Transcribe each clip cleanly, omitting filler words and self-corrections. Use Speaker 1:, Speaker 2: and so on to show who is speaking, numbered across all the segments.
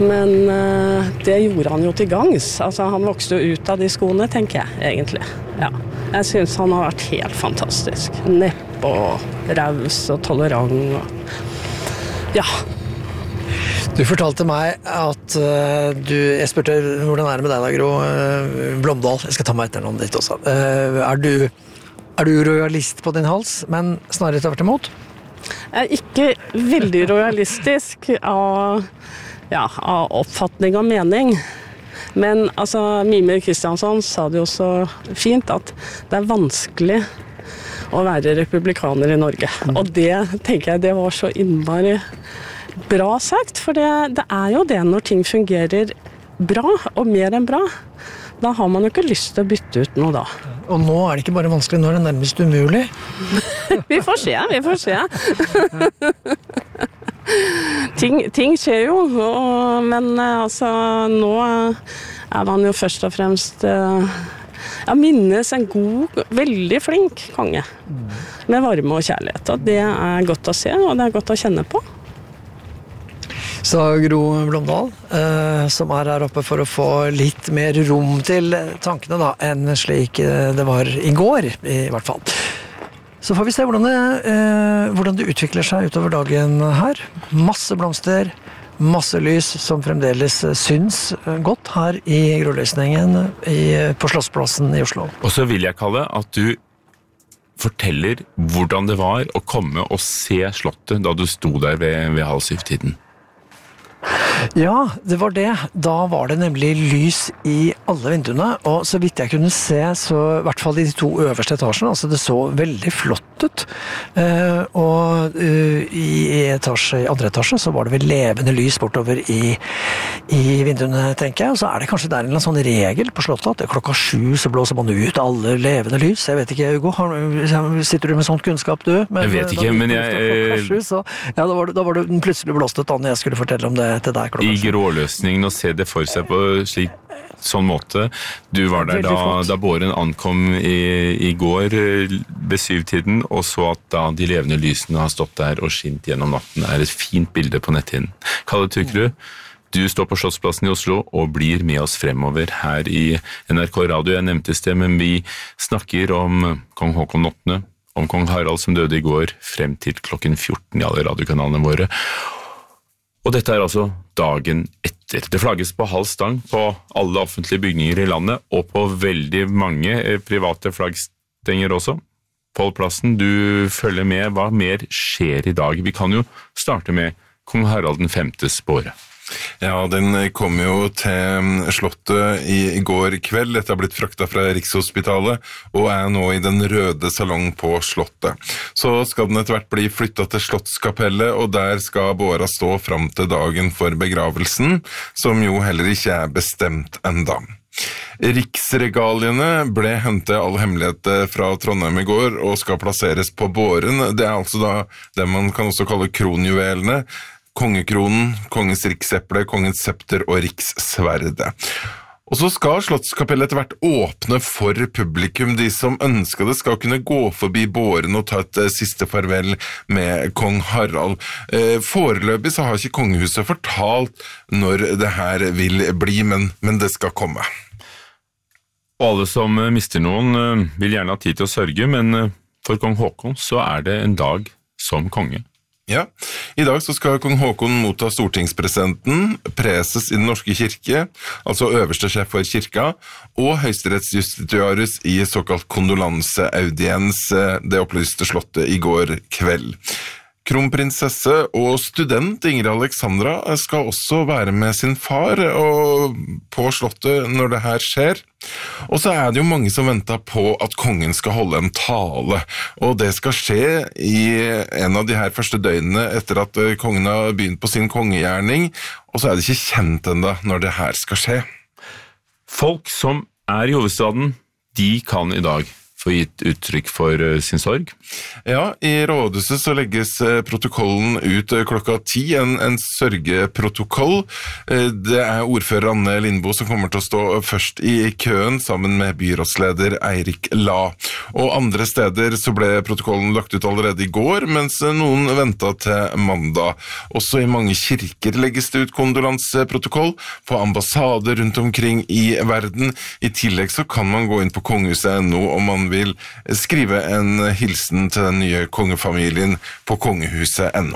Speaker 1: Men det gjorde han jo til gangs. Altså, han vokste jo ut av de skoene, tenker jeg, egentlig. Ja. Jeg synes han har vært helt fantastisk. Nepp og raus og tolerant. Ja.
Speaker 2: Du fortalte meg at jeg spurte hvordan det med deg da, Gro Blomdal. Jeg skal ta meg etternavnet ditt også. Er du royalist på din hals, men snarere tvert imot?
Speaker 1: Jeg er ikke veldig royalistisk av oppfatning og mening. Men altså, Mímir Kristjánsson sa det jo så fint at det er vanskelig å være republikaner i Norge. Og det tenker jeg det var så innmari bra sagt, for det er jo det når ting fungerer bra, og mer enn bra. Da har man jo ikke lyst til å bytte ut noe da.
Speaker 2: Og nå er det ikke bare vanskelig, nå er det nærmest umulig.
Speaker 1: Vi får se. Ting skjer jo, men altså nå er man jo først og fremst minnes en god, veldig flink konge med varme og kjærlighet, og det er godt å se, og det er godt å kjenne på.
Speaker 2: Så Gro Blomdal, som er her oppe for å få litt mer rom til tankene da, enn slik det var i går, i hvert fall. Så får vi se hvordan det utvikler seg utover dagen her. Masse blomster, masse lys som fremdeles syns godt her i Groløsningen på Slottsplassen i Oslo.
Speaker 3: Og så vil jeg, Kalle, at du forteller hvordan det var å komme og se slottet da du sto der ved 6:30-tiden.
Speaker 2: Ja, det var det. Da var det nemlig lys i alle vinduene, og så vidt jeg kunne se, så i hvert fall i de 2 øverste etasjene, altså det så veldig flott ut. Og i andre etasje så var det vel levende lys bortover i vinduene, tenker jeg. Og så er det kanskje der en eller annen sånn regel på slottet, at klokka 7 så blåser man ut alle levende lys. Jeg vet ikke, Hugo, sitter du med sånn kunnskap du?
Speaker 3: Jeg vet ikke, men jeg...
Speaker 2: 7, så, ja, da var det plutselig blåst ut da når jeg skulle fortelle om det til deg klokka 7.
Speaker 3: I Gråløsningen, og se det for seg på sånn måte. Du var der da båren ankom i går ved 7-tiden, og så at da de levende lysene har stått der og skint gjennom natten, er et fint bilde på netthinnen. Kalle Tyrkerud, du står på Slottsplassen i Oslo og blir med oss fremover her i NRK Radio. Jeg nevnte sted, men vi snakker om kong Håkon 8., om kong Harald som døde i går, frem til klokken 14 i alle radiokanalene våre. Og dette er altså dagen etter. Det flagges på halv stang på alle offentlige bygninger i landet, og på veldig mange private flaggstenger også. Pål Plassen, du følger med. Hva mer skjer i dag? Vi kan jo starte med kong Harald 5.s båre.
Speaker 4: Ja, den kom jo til slottet i går kveld. Dette har blitt frakta fra Rikshospitalet og er nå i den røde salong på slottet. Så skal den etter hvert bli flyttet til Slottskapellet, og der skal båra stå fram til dagen for begravelsen, som jo heller ikke er bestemt enda. Riksregaliene ble hentet all hemmelighet fra Trondheim i går og skal plasseres på båren. Det er altså da det man kan også kalle kronjuvelene. Kongekronen, kongens rikseple, kongens septer og rikssverdet. Og så skal Slottskapellet etter hvert åpne for publikum. De som ønsker det skal kunne gå forbi båren og ta et siste farvel med kong Harald. Foreløpig så har ikke kongehuset fortalt når det her vil bli, men det skal komme.
Speaker 3: Og alle som mister noen vil gjerne ha tid til å sørge, men for kong Håkon så er det en dag som konge.
Speaker 4: Ja, i dag så skal kong Håkon motta stortingspresidenten, preses i den norske kirke, altså øverste sjef for kirka, og høyesterettsjustitiarius i såkalt kondolanseaudiens, det opplyste slottet i går kveld. Kronprinsesse og student Ingrid Alexandra skal også være med sin far og på slottet når det her skjer. Og så er det jo mange som venter på at kongen skal holde en tale, og det skal skje i en av de her første døgnene etter at kongen har begynt på sin kongegjerning, og så er det ikke kjent enda når det her skal skje.
Speaker 3: Folk som er i hovedstaden, de kan i dag få gitt uttrykk for sin sorg?
Speaker 4: Ja, i rådhuset så legges protokollen ut klokka 10, en sørgeprotokoll. Det ordfører Anne Lindboe som kommer til å stå først i køen sammen med byrådsleder Eirik La. Og andre steder så ble protokollen lagt ut allerede i går, mens noen ventet til mandag. Også i mange kirker legges det ut kondolanseprotokoll, på ambassader rundt omkring i verden. I tillegg så kan man gå inn på kongehuset.no om man vil skrive en hilsen til den nye kongefamilien på kongehuset.no.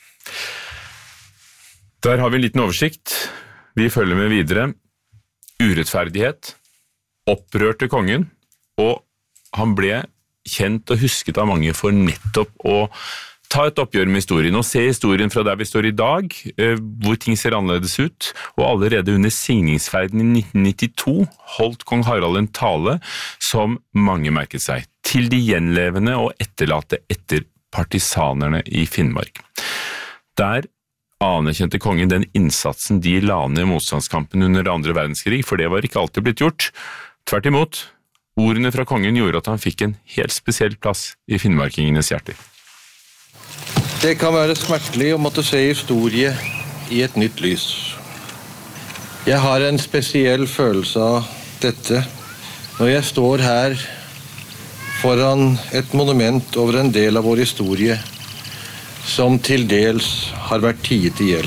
Speaker 3: Der har vi en liten oversikt. Vi følger med videre. Urettferdighet, opprørte kongen, og han ble kjent og husket av mange for nettopp å ta et oppgjør med historien, og se historien fra der vi står i dag, hvor ting ser annerledes ut, og allerede under signingsferden i 1992 holdt kong Harald en tale som mange merket seg, til de gjenlevende og etterlate etter partisanerne i Finnmark. Der anerkjente kongen den innsatsen de la ned i motstandskampen under andre verdenskrig, for det var ikke alltid blitt gjort. Tvert imot, ordene fra kongen gjorde at han fikk en helt spesiell plass i finnmarkingenes hjerter.
Speaker 5: Det kan være smertelig å måtte se historie i et nytt lys. Jeg har en spesiell følelse av dette når jeg står her foran et monument over en del av vår historie som til dels har vært tiet ihjel.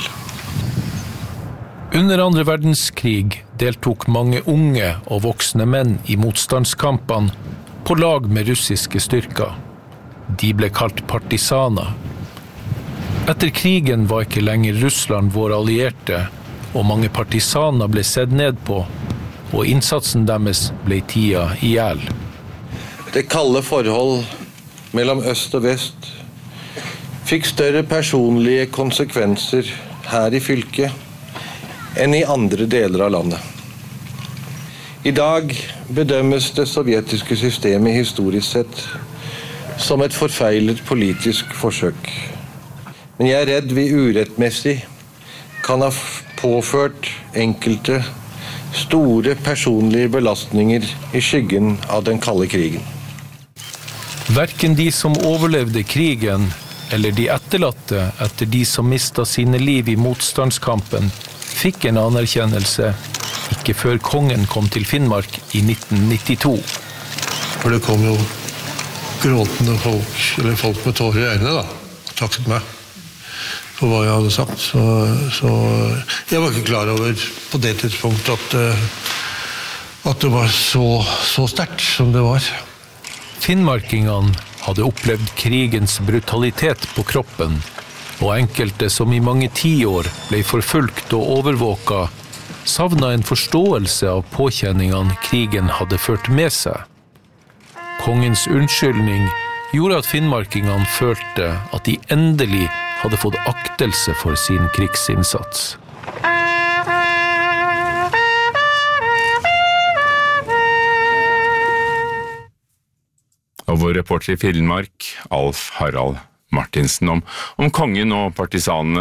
Speaker 6: Under andre verdenskrig deltok mange unge og voksne menn i motstandskampene på lag med russiske styrker. De ble kalt partisaner. Etter krigen var ikke lenger Russland vår allierte, og mange partisaner ble sett ned på, og innsatsen deres ble tida ihjel.
Speaker 5: Det kalde forhold mellom øst og vest fikk større personlige konsekvenser her i fylket enn i andre deler av landet. I dag bedømmes det sovjetiske systemet historisk sett som et forfeilet politisk forsøk. Men jeg er redd vi urettmessig kan ha påført enkelte store personlige belastninger i skyggen av den kalde krigen.
Speaker 6: Hverken de som overlevde krigen, eller de etterlatte etter de som mistet sine liv i motstandskampen, fikk en anerkjennelse ikke før kongen kom til Finnmark i 1992.
Speaker 7: For det kom jo gråtende folk, eller folk med tårer i øynene da, takket meg for hva jeg hadde sagt. Så jeg var ikke klar over på det tidspunktet at det var så sterkt som det var.
Speaker 6: Finnmarkingene hadde opplevd krigens brutalitet på kroppen, og enkelte som i mange tiår ble forfulgt og overvåket, savnet en forståelse av påkjenningene krigen hadde ført med seg. Kongens unnskyldning gjorde at finnmarkingene følte at de endelig hadde fått aktelse for sin krigsinnsats.
Speaker 3: Og vår reporter i Finnmark, Alf Harald Martinsen, om kongen og partisanene.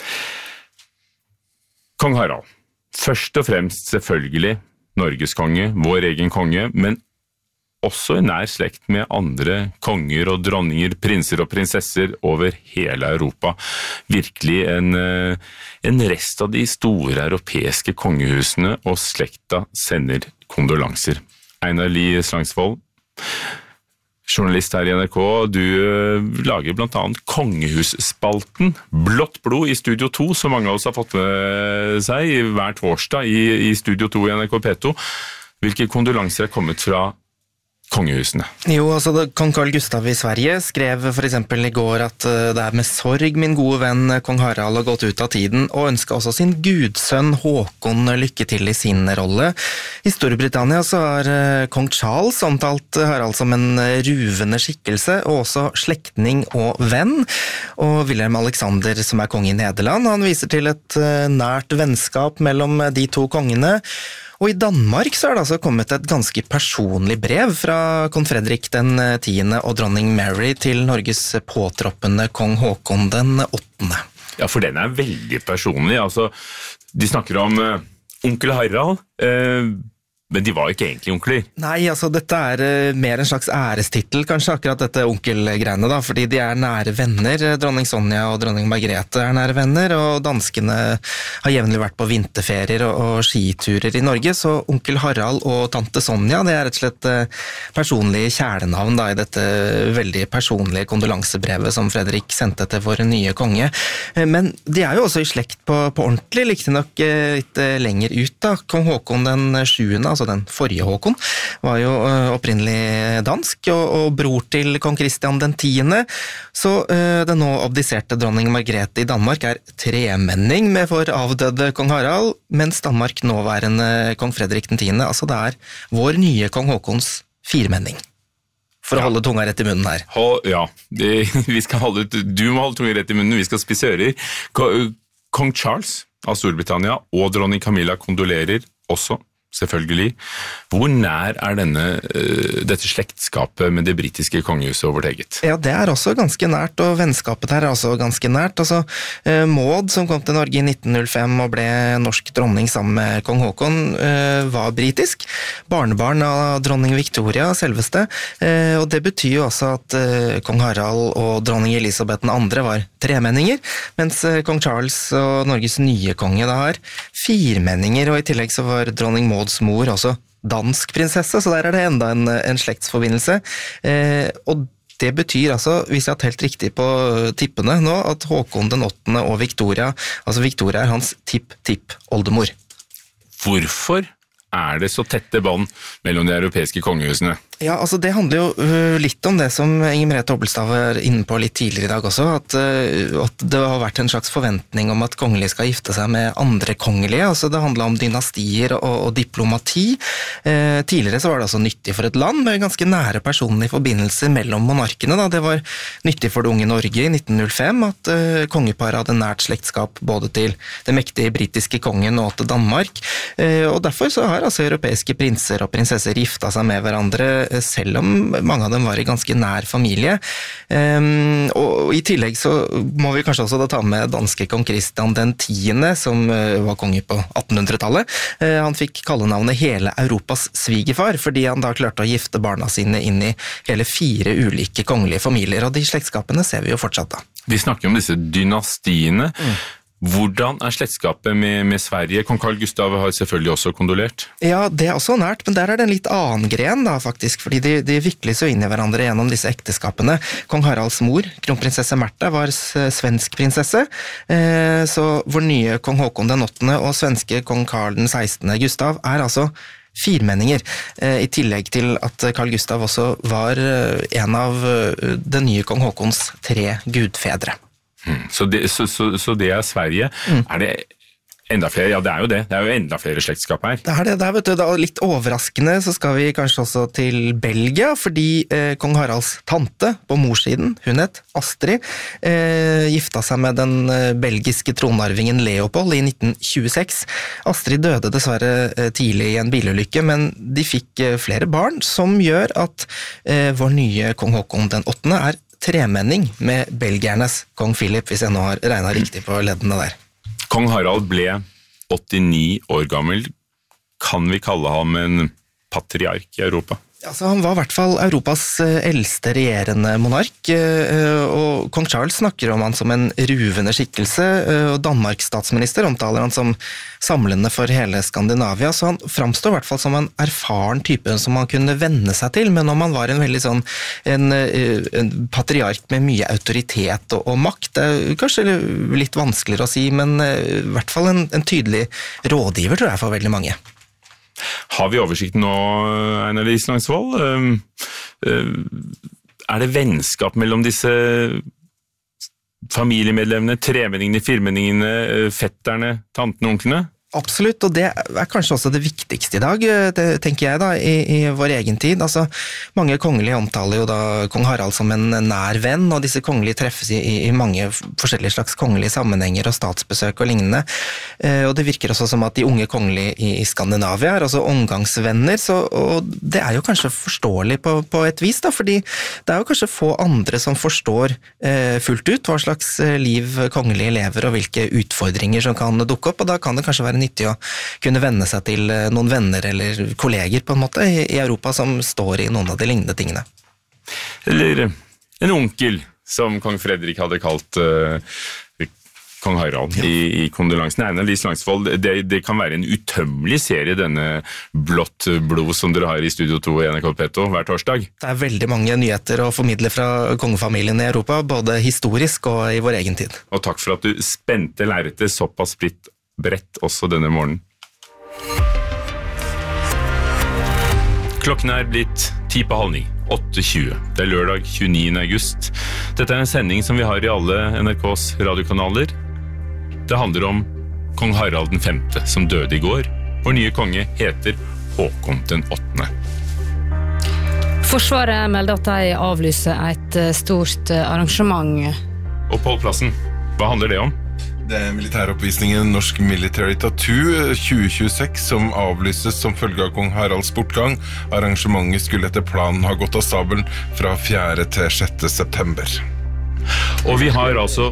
Speaker 3: Kong Harald, først og fremst selvfølgelig Norges konge, vår egen konge, men også i nær slekt med andre konger og dronninger, prinser og prinsesser over hele Europa. Virkelig en rest av de store europeiske kongehusene, og slekta sender kondolanser. Einar Lie Slangsvold, journalist her i NRK, du lager blant annet Kongehusspalten, Blått blod i Studio 2, som mange av oss har fått med seg hver torsdag i Studio 2 i NRK P2. Hvilke kondolanser er kommet fra kongehusene?
Speaker 8: Jo, altså kong Carl Gustav i Sverige skrev for eksempel i går at det er med sorg min gode venn kong Harald har gått ut av tiden, og ønsket også sin gudsønn Håkon lykke til i sin rolle. I Storbritannia så har kong Charles omtalt Harald som en ruvende skikkelse, og også slektning og venn. Og Wilhelm Alexander, som er konge i Nederland, han viser til et nært vennskap mellom de to kongene. Og i Danmark så er det altså kommet et ganske personlig brev fra kong Fredrik den 10. og dronning Mary til Norges påtroppende kong Håkon den 8.
Speaker 3: Ja, for den er veldig personlig. Altså, de snakker om onkel Harald, Men de var ikke egentlig onkler.
Speaker 8: Nei, altså dette mer en slags ærestittel, kanskje akkurat dette onkelgreiene da, fordi de nære venner. Dronning Sonja og dronning Margrethe nære venner, og danskene har jevnlig vært på vinterferier og skiturer i Norge, så onkel Harald og tante Sonja, det rett og slett personlige kjælenavn da, i dette veldig personlige kondolansebrevet som Fredrik sendte til vår nye konge. Men de jo også i slekt på ordentlig, likte nok litt lenger ut da. Kong Håkon den 7., altså den forrige Håkon, var jo opprinnelig dansk, og bror til kong Christian den 10. Så den nå abdiserte dronning Margrethe i Danmark tremenning med vår avdøde kong Harald, mens Danmark nåværende kong Fredrik den 10., altså det vår nye kong Håkons firmenning. For å holde tunga rett i munnen her.
Speaker 3: Ja, du må holde tunga rett i munnen, vi skal spise ører. Kong Charles av Storbritannia og dronning Camilla kondolerer også, selvfølgelig. Hvor nær dette slektskapet med det britiske kongehuset over eget? Ja, det også ganske nært, og vennskapet her også ganske nært. Altså, Maud, som kom til Norge i 1905 og ble norsk dronning sammen med kong Håkon, var britisk. Barnebarn av dronning Victoria, selveste. Og det betyr jo også at kong Harald og dronning Elisabeth den andre var tremenninger, mens kong Charles og Norges nye konge da har firmenninger, og i tillegg så var dronning Mauds mor også dansk prinsesse, så der det enda en slektsforbindelse. Og det betyr altså, hvis jeg har telt riktig på tippene nå, at Håkon den 8. og Victoria, altså Victoria hans tipp-tipp-oldemor. Hvorfor det så tette bånd mellom de europeiske kongehusene?
Speaker 8: Ja, altså det handler jo litt om det som Inger Merete Hobbelstad var inne på litt tidligere i dag også, at det har vært en slags forventning om at kongelige skal gifte seg med andre kongelige, altså det handler om dynastier og diplomati. Tidligere så var det altså nyttig for et land med ganske nære personlige forbindelser mellom monarkene. Da. Det var nyttig for det unge Norge i 1905 at kongeparet hadde nært slektskap både til det mektige britiske kongen og til Danmark, og derfor så har altså europeiske prinser og prinsesser gifta seg med hverandre selv om mange av dem var i ganske nær familie. Og i tillegg så må vi kanskje også da ta med danske kong Christian den 10., som var konge på 1800-tallet. Han fikk kallenavnet hele Europas svigerfar, fordi han da klarte å gifte barna sine inn i hele 4 ulike kongelige familier, og de slektskapene ser vi jo fortsatt da.
Speaker 3: Vi snakker om disse dynastiene. Hvordan slektskapet med Sverige? Kong Carl Gustav har selvfølgelig også kondolert.
Speaker 8: Ja, det også nært, men der det en litt annen gren da faktisk, fordi de vikler så inn i hverandre gjennom disse ekteskapene. Kong Haralds mor, kronprinsesse Märtha, var svensk prinsesse, så vår nye kong Håkon den 8. og svenske kong Carl den 16. Gustav altså firmenninger, i tillegg til at Carl Gustav også var en av den nye kong Håkons 3 gudfedre.
Speaker 3: Så det Sverige. Det enda flere? Ja, det jo det. Det jo enda flere slektskap her.
Speaker 8: Det vet du. Da, litt overraskende så skal vi kanskje også til Belgia, fordi kong Haralds tante på morssiden, hun het Astrid, gifta seg med den belgiske tronarvingen Leopold i 1926. Astrid døde dessverre tidlig i en bilulykke, men de fikk flere barn, som gjør at vår nye kong Håkon den 8. tremenning med belgiernes kong Philip, hvis jeg nå har regnet riktig på leddene der.
Speaker 3: Kong Harald ble 89 år gammel. Kan vi kalle ham en patriark i Europa?
Speaker 8: Altså, han var i hvert fall Europas eldste regjerende monark, og kong Charles snakker om han som en ruvende skikkelse, og Danmarks statsminister omtaler han som samlende for hele Skandinavia, så han framstår i hvert fall som en erfaren type som man kunne venne seg til, men om han var en veldig sånn en patriark med mye autoritet og makt, det kanskje litt vanskeligere å si, men i hvert fall en tydelig rådgiver, tror jeg, for veldig mange.
Speaker 3: Har vi oversikten nå, Einar Islangsvold? Det vennskap mellom disse familiemedlemmene, tremenningene, firmenningene, fetterne, tantene, onklene?
Speaker 8: Absolutt, og det kanskje også det viktigste i dag, det tenker jeg da, i vår egen tid. Altså, mange kongelige omtaler jo da kong Harald som en nær venn, og disse kongelige treffes i mange forskjellige slags kongelige sammenhenger og statsbesøk og lignende. Og det virker også som at de unge kongelige i Skandinavia altså omgangsvenner, og det jo kanskje forståelig på et vis, da, fordi det jo kanskje få andre som forstår fullt ut hva slags liv kongelige lever og hvilke utfordringer som kan dukke opp, og da kan det kanskje være nyttig å kunne venne seg til noen venner eller kolleger på en måte i Europa som står i noen av de lignende tingene.
Speaker 3: Eller en onkel, som kong Fredrik hadde kalt kong Harald i kondolansen. Einar Lis Langsvold, det kan være en utømmelig serie, denne Blått blod som dere har i Studio 2 i NRK P2 hver torsdag.
Speaker 8: Det veldig mange nyheter å formidle fra kongefamilien i Europa, både historisk og i vår egen tid.
Speaker 3: Og takk for at du spente lerretet såpass bredt også denne morgenen. Klokken blitt 8:10, 8:20. Det lørdag 29. august. Dette en sending som vi har i alle NRKs radiokanaler. Det handler om kong Harald den 5., som døde i går. Vår nye konge heter Håkon den 8.
Speaker 9: Forsvaret melder at de avlyser et stort arrangement.
Speaker 3: Og Pål Plassen, hva handler det om?
Speaker 4: Det militæroppvisningen Norsk Military Tattoo 2026 som avlyses som følge av kong Haralds bortgang. Arrangementet skulle etter planen ha gått av stabelen fra 4. til 6. september.
Speaker 3: Og vi har altså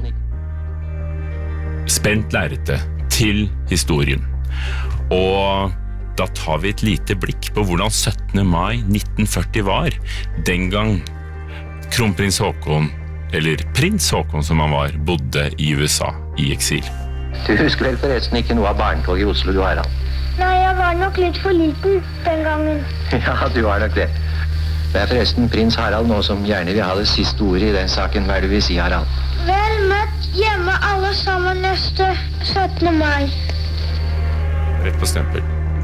Speaker 3: spent lerretet til historien. Og da tar vi et lite blikk på hvordan 17. mai 1940 var. Den gang kronprins Håkon, eller prins Håkon som han var, bodde i USA i eksil.
Speaker 10: Du husker vel forresten ikke noe av barnetoget i Oslo, du Harald?
Speaker 11: Nei, jeg var nok litt for liten den gangen.
Speaker 10: Ja, du var nok det. Det forresten prins Harald nå som gjerne vil ha det siste ordet i den saken. Hva det vil si, Harald?
Speaker 11: Vel møtt hjemme alle sammen neste 17. mai.
Speaker 3: Rett på stempel.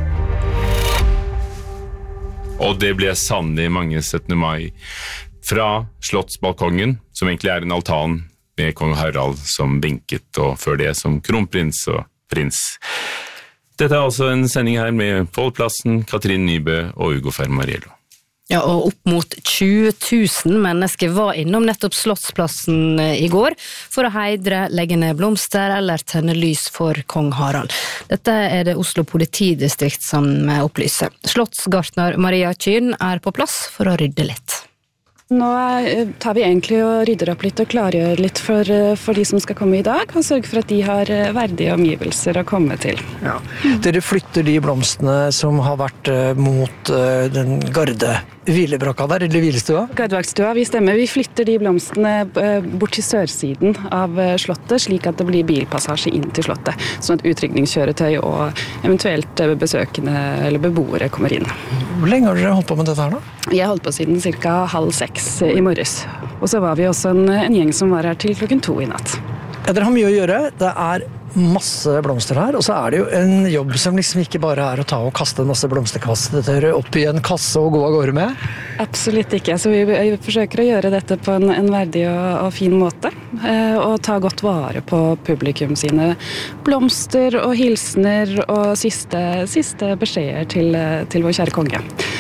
Speaker 3: Og det ble sannelig mange 17. mai fra slottsbalkongen, som egentlig en altan med kong Harald som benket, og før det som kronprins og prins. Dette altså en sending her med Pål Plassen, Katrin Nybø og Ugo Fermariello.
Speaker 9: Ja, og opp mot 20 000 mennesker var innom nettopp Slottsplassen i går for å heidre, legge ned blomster eller tenne lys for kong Harald. Dette det Oslo politidistrikt som opplyser. Slottsgartner Maria Kyn på plass for å rydde litt.
Speaker 12: Nå tar vi egentlig og rydder opp litt og klargjør litt for de som skal komme i dag, og sørger for at de har verdige omgivelser å komme til.
Speaker 2: Ja. Dere flytter de blomstene som har vært mot den garde hvilebrakka der, eller hvilestua?
Speaker 12: Gardevaktsstua, vi stemmer. Vi flytter de blomstene bort til sørsiden av slottet, slik at det blir bilpassasje inn til slottet, sånn at utrykningskjøretøy og eventuelt besøkende eller beboere kommer inn.
Speaker 2: Hvor lenge har dere holdt på med dette her da?
Speaker 12: Jeg har holdt på siden ca. 5:30 i morges. Og så var vi også en gjeng som var her til 2:00 i natt.
Speaker 2: Ja, dere har mye å gjøre. Det masse blomster her, og så det jo en jobb som liksom ikke bare å ta og kaste en masse blomsterkasser opp i en kasse og gå av gårde med?
Speaker 12: Absolutt ikke. Så vi forsøker å gjøre dette på en verdig og fin måte, og ta godt vare på publikum sine blomster og hilsener og siste beskjeder til vår kjære konge.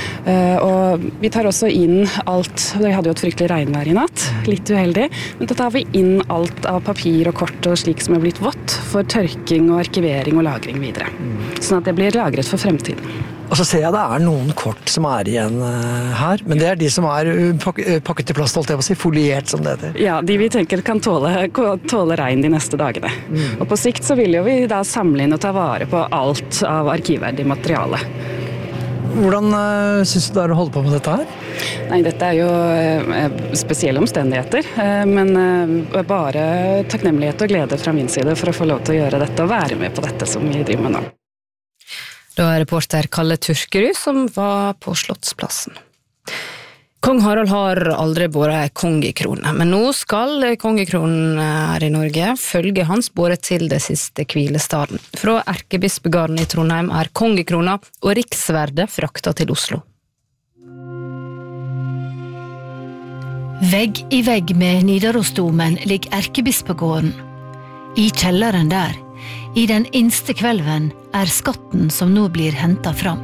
Speaker 12: Og vi tar også inn alt, vi hadde jo et fryktelig regnvær i natt, litt uheldig, men da tar vi inn alt av papir og kort og slik som blitt vått for tørking og arkivering og lagring videre. Sånn at det blir lagret for fremtiden.
Speaker 2: Og så ser jeg det noen kort som igjen her, men det de som pakket i plast, holdt jeg på å si, foliert som det heter.
Speaker 12: Ja, de vi tenker kan tåle regn de neste dagene. Og på sikt så vil jo vi da samle inn og ta vare på alt av arkivverdig materiale.
Speaker 2: Hvordan synes du det å holde på med dette her?
Speaker 12: Nei, dette jo spesielle omstendigheter, men bare takknemlighet og glede fra min side for å få lov til å gjøre dette og være med på dette som vi driver med nå.
Speaker 9: Da reporter Kalle Turkerud som var på Slottsplassen. Kong Harald har aldri båret kongekrone, men nå skal kongekronen her i Norge følge hans båret til det siste hvilestaden. Fra Erkebispegarden i Trondheim kongekrona og riksverdet frakta til Oslo.
Speaker 13: Vegg i vegg med Nidarosdomen ligger Erkebispegården. I kjelleren der, i den innste kvelven, skatten som nå blir hentet fram.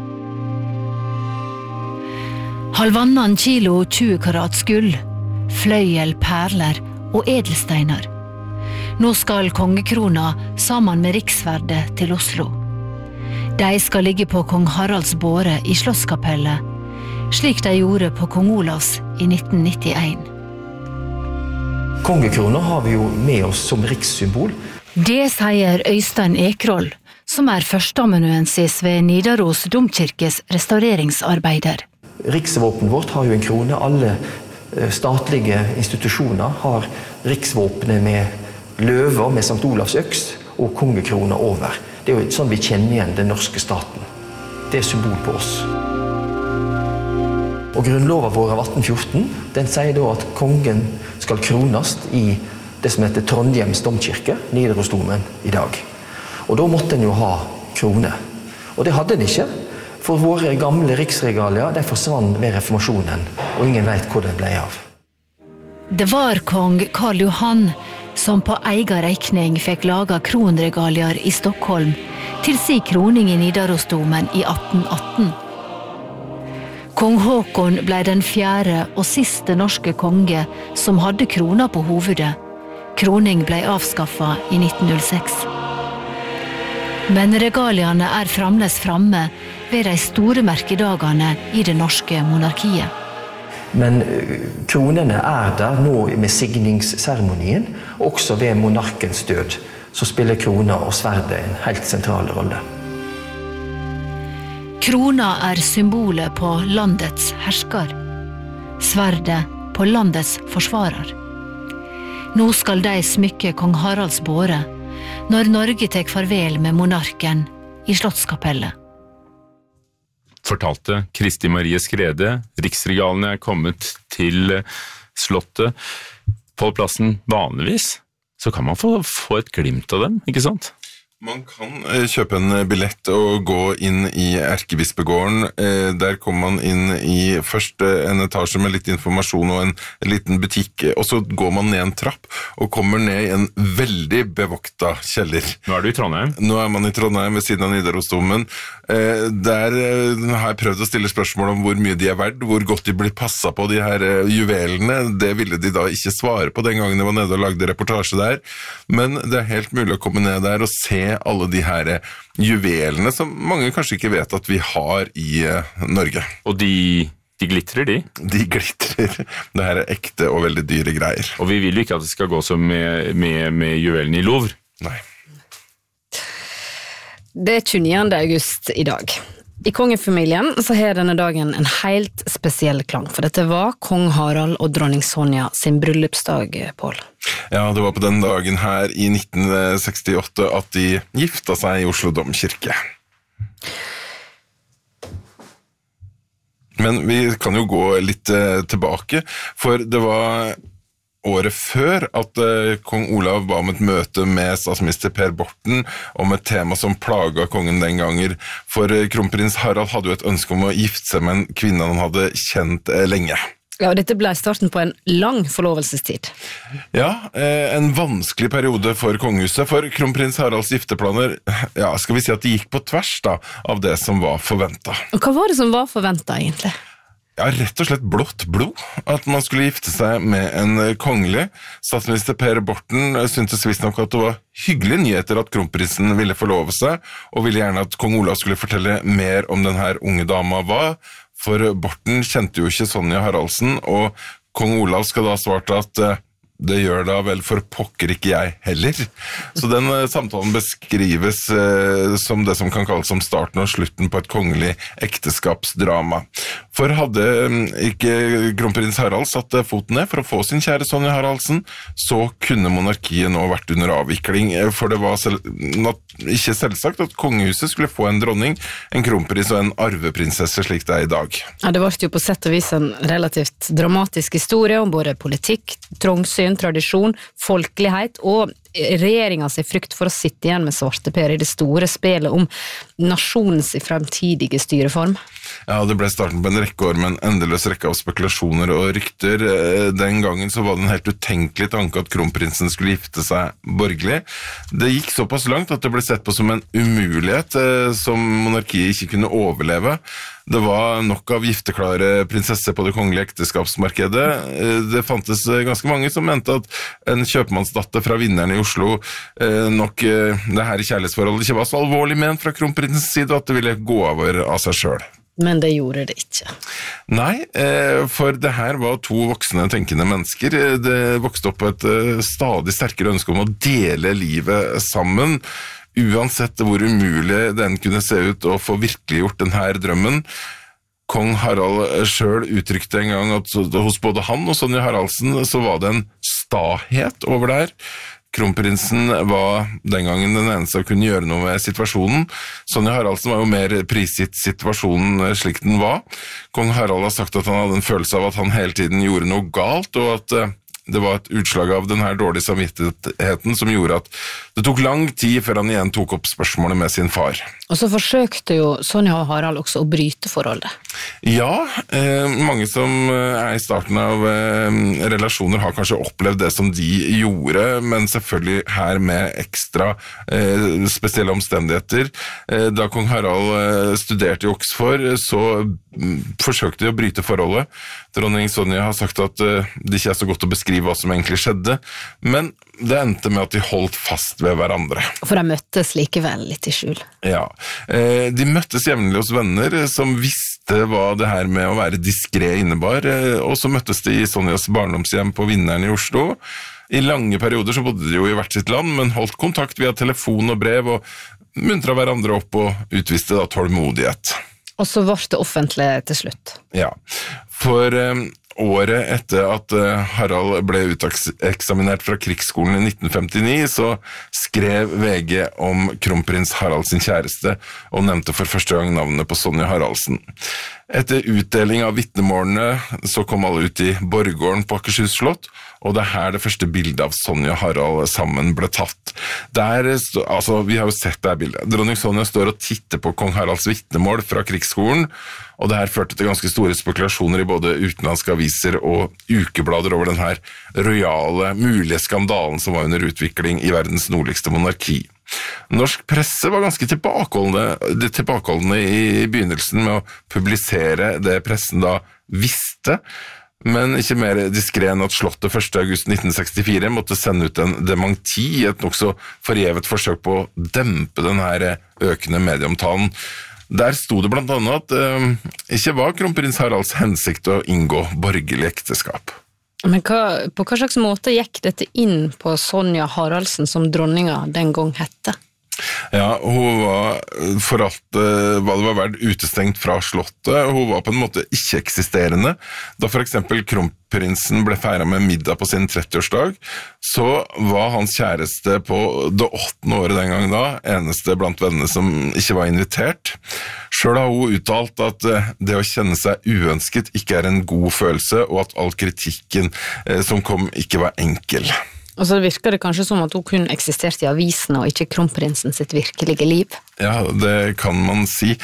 Speaker 13: 1,5 kilo 20 karats gull, fløyel, perler og edelsteiner. Nå skal kongekrona sammen med riksverdet til Oslo. De skal ligge på kong Haralds båre i Slottskapellet, slik de gjorde på kong Olavs i 1991.
Speaker 14: Kongekrona har vi jo med oss som rikssymbol.
Speaker 13: Det sier Øystein Ekroll, som førsteamanuensis ved Nidaros domkirkes restaureringsarbeider.
Speaker 14: Riksvåpen vårt har jo en krone. Alle statlige institusjoner har riksvåpenet med løver med Sankt Olavs øks og kongekrona over. Det jo sånn vi kjenner igjen den norske staten. Det symbol på oss. Og grunnloven vår av 1814, den sier da at kongen skal krones i det som heter Trondheims domkirke, Nidarosdomen i dag. Og da måtte den jo ha krone. Og det hadde den ikke, for våre gamle riksregalier, de forsvann ved reformasjonen, og ingen vet hvor den ble av.
Speaker 13: Det var kong Karl Johan som på egen regning fikk laga kronregalier i Stockholm til sin kroning i Nidarosdomen i 1818. Kong Håkon ble den 4. og siste norske konge som hadde krona på hovedet. Kroning ble avskaffet i 1906. Men regaliene fremdeles framme ved de store merkedagene i det norske monarkiet.
Speaker 14: Men kronene der nå med signingsseremonien, også ved monarkens død, så spiller krona og sverdet en helt sentral rolle.
Speaker 13: Krona symbolet på landets hersker, sverdet på landets forsvarer. Nå skal de smykke kong Haralds båre, når Norge tek farvel med monarken i Slottskapellet.
Speaker 3: Fortalte Kristi Marie Skrede, riksregalene kommet til slottet. På plassen vanligvis, så kan man få et glimt av dem, ikke sant?
Speaker 4: Man kan kjøpe en billett og gå inn i Erkebispegården. Der kommer man inn i først en etasje med litt informasjon og en liten butikk, og så går man ned en trapp og kommer ned i en veldig bevokta kjeller.
Speaker 3: Nå du i Trondheim?
Speaker 4: Nå man i Trondheim ved siden av Nidarosdomen. Der har jeg prøvd å stille spørsmål om hvor mye de verdt, hvor godt de blir passet på de her juvelene. Det ville de da ikke svare på den gangen de var nede og lagde reportasje der. Men det helt mulig å komme ned der og se alle de her juvelene som mange kanskje ikke vet at vi har i Norge.
Speaker 3: Og de glitrer, de?
Speaker 4: De glitrer. Det her ekte og veldig dyre greier.
Speaker 3: Og vi vil jo ikke at det skal gå som med juvelene i Louvre.
Speaker 4: Nei.
Speaker 9: Det 29. august i dag. I kongefamilien så har denne dagen en helt spesiell klang, for dette var kong Harald og dronning Sonja sin bryllupsdag, Pål.
Speaker 4: Ja, det var på den dagen her i 1968 at de gifta seg i Oslo domkirke. Men vi kan jo gå litt tilbake, for det var året før at kong Olav ba om et møte med statsminister Per Borten om et tema som plaget kongen den gangen, for kronprins Harald hadde jo et ønske om å gifte seg med en kvinne han hadde kjent lenge.
Speaker 9: Ja, og dette ble starten på en lang forlovelsestid.
Speaker 4: Ja, en vanskelig periode for kongehuset, for kronprins Haralds gifteplaner, ja, skal vi si at de gikk på tvers da, av det som var forventet.
Speaker 9: Og hva var det som var forventet egentlig?
Speaker 4: Ja, rett og slett blått blod, at man skulle gifte seg med en kongelig. Statsminister Per Borten syntes visstnok at det var hyggelige nyheter at kronprinsen ville forlove seg, og ville gjerne at kong Olav skulle fortelle mer om den her unge dama var, for Borten kjente jo ikke Sonja Haraldsen, og kong Olav skal da svarte at det gjør da vel for pokker ikke jeg heller. Så den samtalen beskrives som det som kan kalles som starten og slutten på et kongelig ekteskapsdrama. For hadde ikke kronprins Harald satt foten ned for å få sin kjære Sonja Haraldsen, så kunne monarkiet nå vært under avvikling, for det var ikke selvsagt at kongehuset skulle få en dronning, en kronprins og en arveprinsesse slik det i dag.
Speaker 9: Ja, det var jo på sett og vis en relativt dramatisk historie om både politikk, trangsyn, tradisjon, folkelighet og regjeringens frykt for å sitte igjen med svarteper i det store spelet om nasjonens fremtidige styreform.
Speaker 4: Ja, det ble starten på en rekke år med en endeløs rekke av spekulasjoner og rykter. Den gangen så var det en helt utenkelig tanke at kronprinsen skulle gifte seg borgerlig. Det gikk såpass langt at det ble sett på som en umulighet som monarkiet ikke kunne overleve. Det var nok av gifteklare prinsesser på det kongelige ekteskapsmarkedet. Det fantes ganske mange som mente at en kjøpmannsdatter fra vinneren i Oslo nok det her kjærlighetsforholdet ikke var så alvorlig ment fra kronprinsens side at det ville gå over av seg selv.
Speaker 9: Men det gjorde det ikke.
Speaker 4: Nei, for det her var to voksne tenkende mennesker. Det vokste opp et stadig sterkere ønske om å dele livet sammen. uansett hvor umulig den kunne se ut å få virkeliggjort denne drømmen. Kong Harald selv uttrykte en gang at hos både han og Sonja Haraldsen så var det en stahet over det her. Kronprinsen var den gangen den eneste som kunne gjøre noe med situasjonen. Sonja Haraldsen var jo mer prisgitt situasjonen slik den var. Kong Harald har sagt at han hadde en følelse av at han hele tiden gjorde noe galt, og at det var et utslag av den her dårlige samvittigheten som gjorde at det tok lang tid før han igjen tok opp spørsmålet med sin far.
Speaker 9: Og så forsøkte jo Sonja og Harald også å bryte forholdet.
Speaker 4: Ja, mange som i starten av relasjoner har kanskje opplevd det som de gjorde, men selvfølgelig her med ekstra spesielle omstendigheter. Da kong Harald studerte i Oxford, så forsøkte de å bryte forholdet. Dronning Sonja har sagt at det ikke så godt å beskrive hva som egentlig skjedde, men det endte med at de holdt fast ved hverandre.
Speaker 9: For de møttes likevel litt i skjul.
Speaker 4: Ja, de møttes jevnlig hos venner som visste hva det her med å være diskret innebar, og så møttes de i Sonjas barndomshjem på Vinneren i Oslo. I lange perioder så bodde de jo i hvert sitt land, men holdt kontakt via telefon og brev, og muntret hverandre opp og utviste da tålmodighet.
Speaker 9: Og så ble det offentlig til slutt.
Speaker 4: Ja, for året etter at Harald ble uteksaminert fra krigsskolen i 1959, så skrev VG om kronprins Harald sin kjæreste, og nevnte for første gang navnet på Sonja Haraldsen. Etter utdeling av vitnemålene så kom alle ut i Borggården på Akershus slott, og det er her det første bildet av Sonja og Harald sammen ble tatt. Vi har jo sett det her bildet. Dronning Sonja står og titter på kong Haralds vitnemål fra krigsskolen, og det her førte til ganske store spekulasjoner i både utenlandske aviser og ukeblader over den her royale, mulige skandalen som var under utvikling i verdens nordligste monarki. Norsk presse var ganske tilbakeholdende i begynnelsen med å publisere det pressen da visste, men ikke mer diskret enn at slottet 1. august 1964 måtte sende ut en dementi, et nok så forgjevet forsøk på å dempe den her økende medieomtalen. Der sto det blant annet at ikke var kronprins Haralds hensikt å inngå borgerlig ekteskap.
Speaker 9: Men på hva slags måte gikk dette inn på Sonja Haraldsen som dronninga den gang hette?
Speaker 4: Ja, hun var for alt hva det var verdt utestengt fra slottet. Hun var på en måte ikke-eksisterende. Da for eksempel kronprinsen ble feiret med middag på sin 30-årsdag, så var hans kjæreste på det 8. året den gang da, eneste blant vennene som ikke var invitert. Selv har hun uttalt at det å kjenne seg uønsket ikke er en god følelse, og at all kritikken som kom ikke var enkel.
Speaker 9: Og så virker det kanskje som at hun kun eksisterte i avisen og ikke kronprinsen sitt virkelige liv.
Speaker 4: Ja, det kan man si.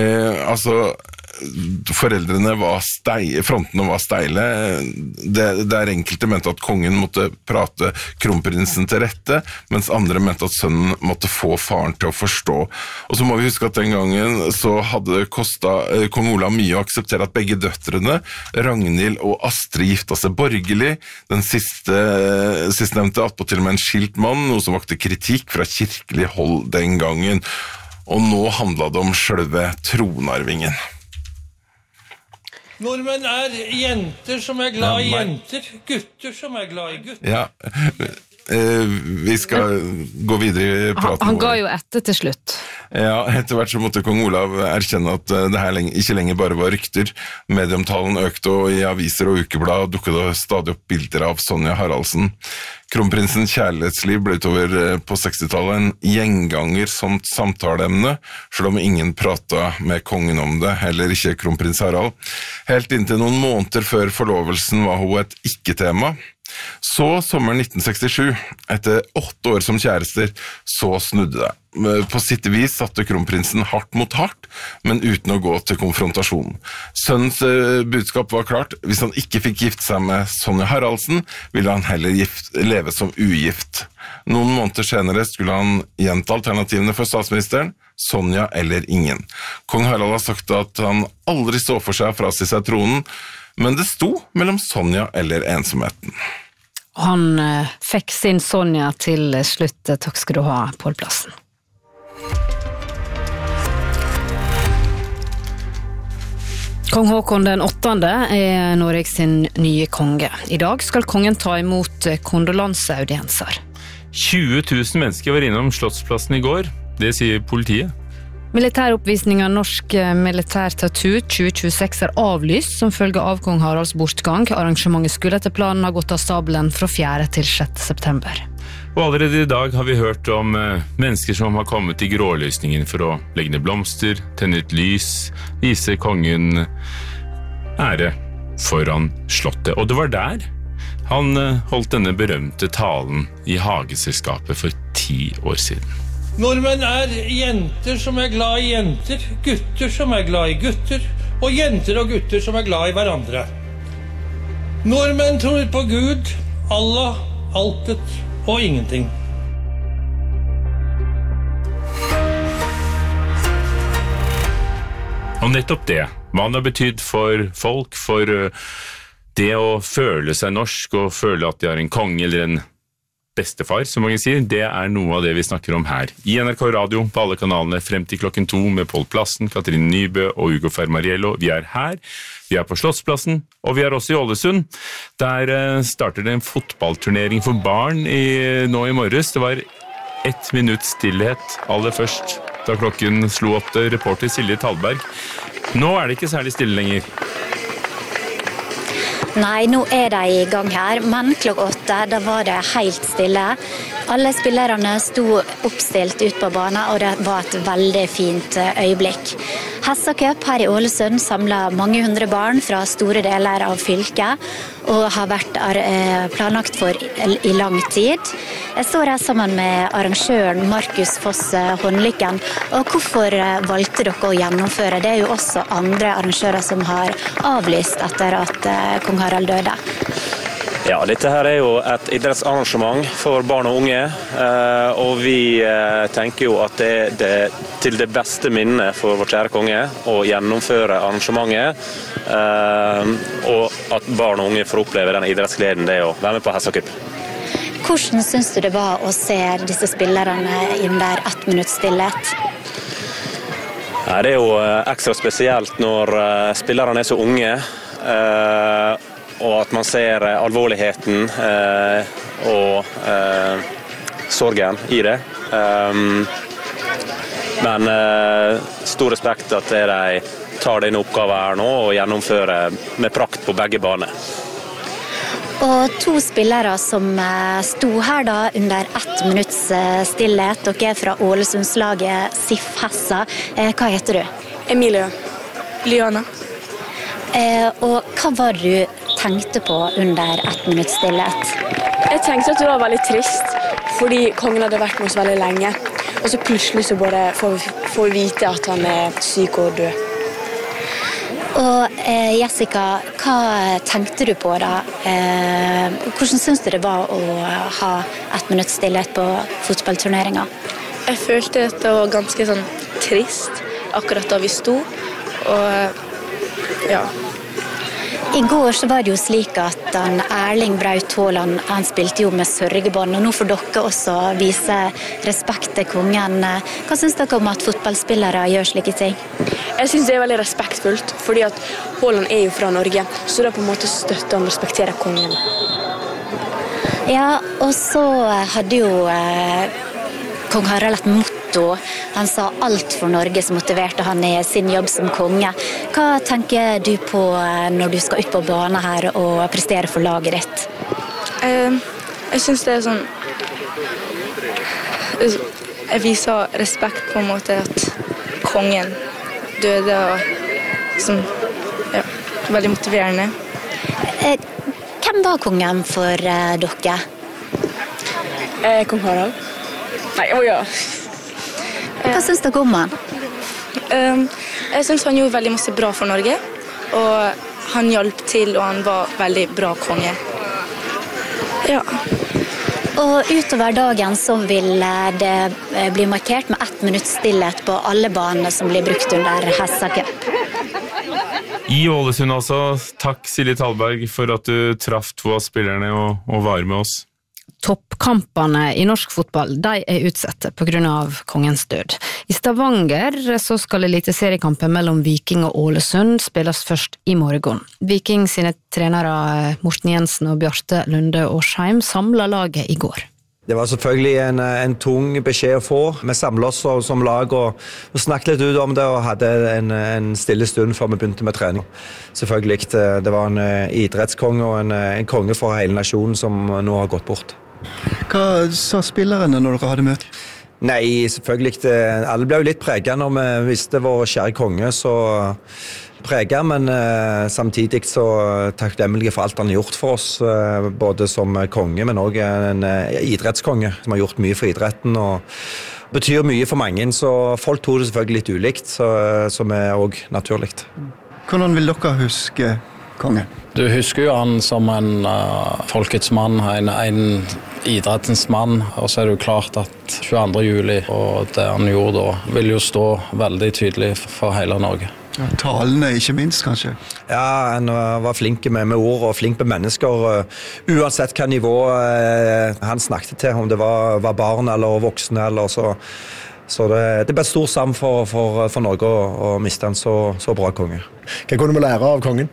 Speaker 4: Foreldrene var frontene var steile. Det er enkelte mente at kongen måtte prate kronprinsen til rette, mens andre mente at sønnen måtte få faren til å forstå. Og så må vi huske at den gangen så hadde det kostet kong Olav mye å akseptere at begge døtrene, Ragnhild og Astrid, gifta seg borgerlig. Den sistnevnte attpåtil med en skilt mann, noe som vakte kritikk fra kirkelig hold den gangen. Og nå handlet det om selve tronarvingen.
Speaker 15: Nordmenn er jenter som er glad i jenter, gutter som er glad i gutter.
Speaker 4: Ja, vi skal gå videre i praten.
Speaker 9: Han ga jo etter til slutt.
Speaker 4: Ja, etter hvert så måtte kong Olav erkjenne at det her ikke lenger bare var rykter. Medieomtalen økte, og i aviser og ukeblad dukket det stadig opp bilder av Sonja Haraldsen. Kronprinsens kjærlighetsliv ble utover på 60-tallet en gjenganger som samtaleemne, selv om ingen pratet med kongen om det, heller ikke kronprins Harald. Helt inntil noen måneder før forlovelsen var hun et ikke-tema. Så sommeren 1967, etter 8 år som kjærester, så snudde det. På sitt vis satte kronprinsen hardt mot hardt, men uten å gå til konfrontasjon. Sønnens budskap var klart: hvis han ikke fikk gifte seg med Sonja Haraldsen, ville han heller leve som ugift. Noen måneder senere skulle han gjenta alternativene for statsministeren: Sonja eller ingen. Kong Harald har sagt at han aldri så for seg å frasi seg tronen, men det sto mellom Sonja eller ensomheten.
Speaker 9: Han fikk sin Sonja til slutt. Takk skal du ha, Pål Plassen. Kong Håkon den 8. er Norges sin nye konge. I dag skal kongen ta imot kondolanseaudienser.
Speaker 3: 20 000 mennesker var innom Slottsplassen i går. Det sier politiet.
Speaker 9: Militæroppvisningen Norsk Militær Tattoo 2026 avlyst som følge av kong Haralds bortgang. Arrangementet skulle etter planen ha gått av stabelen fra 4. til 6. september.
Speaker 3: Og allerede I dag har vi hørt om mennesker som har kommet til gråløsningen for å legge ned blomster, tenne ut lys, vise kongen ære foran slottet. Og det var der han holdt denne berømte talen I Hageselskapet for 10 år siden.
Speaker 15: Nordmenn jenter som glad I jenter, gutter som glad I gutter, og jenter og gutter som glad I hverandre. Nordmenn tror på Gud, Allah, altet og ingenting.
Speaker 3: Og nettopp det, hva han har betydd for folk, for det å føle seg norsk og føle at de har en konge eller en bestefar, som mange sier, det noe av det vi snakker om her. I NRK Radio, på alle kanalene, frem til 2 med Pål Plassen, Katrine Nybø og Ugo Fermariello. Vi her, vi på Slottsplassen, og vi også I Ålesund. Der starter det en fotballturnering for barn nå I morges. Det var 1 minutt stillhet aller først, da klokken slo 8, reporter Silje Talberg. Nå det ikke særlig stille lenger.
Speaker 16: Nei, nå de I gang her, men klokka 8, da var det helt stille. Alle spillerne sto oppstilt ut på banen, og det var et veldig fint øyeblikk. Hessa Cup her I Ålesund samlet mange hundre barn fra store deler av fylket, og har vært planlagt for I lang tid. Jeg står her sammen med arrangøren Markus Foss Håndlykken, og hvorfor valgte dere å gjennomføre? Det jo også andre arrangører som har avlyst etter at kong Harald døde.
Speaker 17: Ja, dette her jo et idrettsarrangement for barn og unge, og vi tenker jo at det til det beste minnet for vår kjære konge å gjennomføre arrangementet, og at barn og unge får oppleve den idrettsgleden det å være med på Hessa Cup.
Speaker 16: Hvordan synes du det var å se disse spillerne under 1 minutts stillhet?
Speaker 17: Ja, det jo ekstra spesielt når spillerne så unge, og at man ser alvorligheten og sorgen I det. Men stor respekt at de tar denne oppgaven her nå og gjennomfører med prakt på begge baner.
Speaker 16: Og 2 spillere som sto her da under 1 minutts stillhet. Dere fra Ålesundslaget SIF Hessa. Hva heter du?
Speaker 18: Emilie. Liana.
Speaker 16: Og hva var det du tenkte på under 1 minutts stillhet?
Speaker 18: Jeg tenkte at det var veldig trist, fordi kongen hadde vært med oss veldig lenge. Og så plutselig så bare får vi vite at han syk og død.
Speaker 16: Og Jessica, hva tenkte du på da? Hvordan synes du det var å ha 1 minutts stillhet på fotballturneringen?
Speaker 18: Jeg følte at det var ganske sånn trist akkurat da vi sto, og ja.
Speaker 16: I går så var det jo slik at Erling Braut Haaland, han spilte jo med sørgebånd, og nå får dere også vise respekt til kongen. Hva synes dere om at fotballspillere gjør slike ting?
Speaker 18: Jeg synes det veldig respektfullt, fordi at Haaland jo fra Norge, så da på en måte støtter han respekterer kongen.
Speaker 16: Ja, og så hadde jo kong Harald et motto. Han sa alt for Norge som motiverte han I sin jobb som konge. Hva tenker du på når du skal ut på banen her og prestere for laget ditt?
Speaker 18: Jeg synes det sånn... Jeg viser respekt på en måte at kongen døde, og som, ja, veldig motiverende.
Speaker 16: Hvem var kongen for dere?
Speaker 18: Kong Harald. Nei, ja.
Speaker 16: Hva synes dere om han?
Speaker 18: Jeg synes han gjorde veldig masse bra for Norge, og han hjalp til, og han var veldig bra konge. Ja.
Speaker 16: Og utover dagen så vil det bli markert med 1 minutts stillhet på alle banene som blir brukt under Hessa Cup.
Speaker 3: I Ålesund altså, takk Silje Talberg for at du traff 2 av spillerne og var med oss.
Speaker 9: Toppkampene I norsk fotball, de utsette på grunn av kongens død. I Stavanger så skal eliteseriekampen mellom Viking og Ålesund spilles først I morgen. Viking sine trenere Morten Jensen og Bjarte Lunde Årsheim samlet laget I går.
Speaker 19: Det var selvfølgelig en tung beskjed å få. Vi samlet oss som lag og snakket litt ut om det og hadde en stille stund før vi begynte med trening. Selvfølgelig, det var en idrettskonge og en konge for hele nasjonen som nå har gått bort.
Speaker 20: Hva sa spillerne når dere hadde møte?
Speaker 19: Nei, selvfølgelig. Alle ble jo litt preget når vi visste vår kjære konge, så preget, men samtidig så takknemlige for alt han har gjort for oss, både som konge, men også en idrettskonge som har gjort mye for idretten og betyr mye for mange, så folk tror det selvfølgelig litt ulikt, som også naturlig.
Speaker 20: Hvordan vil dere huske kongen?
Speaker 21: Du husker jo han som en folkets mann, en idrettens mann, og så det jo klart at 22. juli og det han gjorde da, vil jo stå veldig tydelig for hele Norge.
Speaker 20: Ja, talene ikke minst, kanskje?
Speaker 19: Ja, han var flink med ord og flink med mennesker, uansett hva nivå han snakket til, om det var barn eller voksne, eller så det ble stor savn for Norge å miste en så bra konge.
Speaker 22: Hva kunne vi lære av kongen?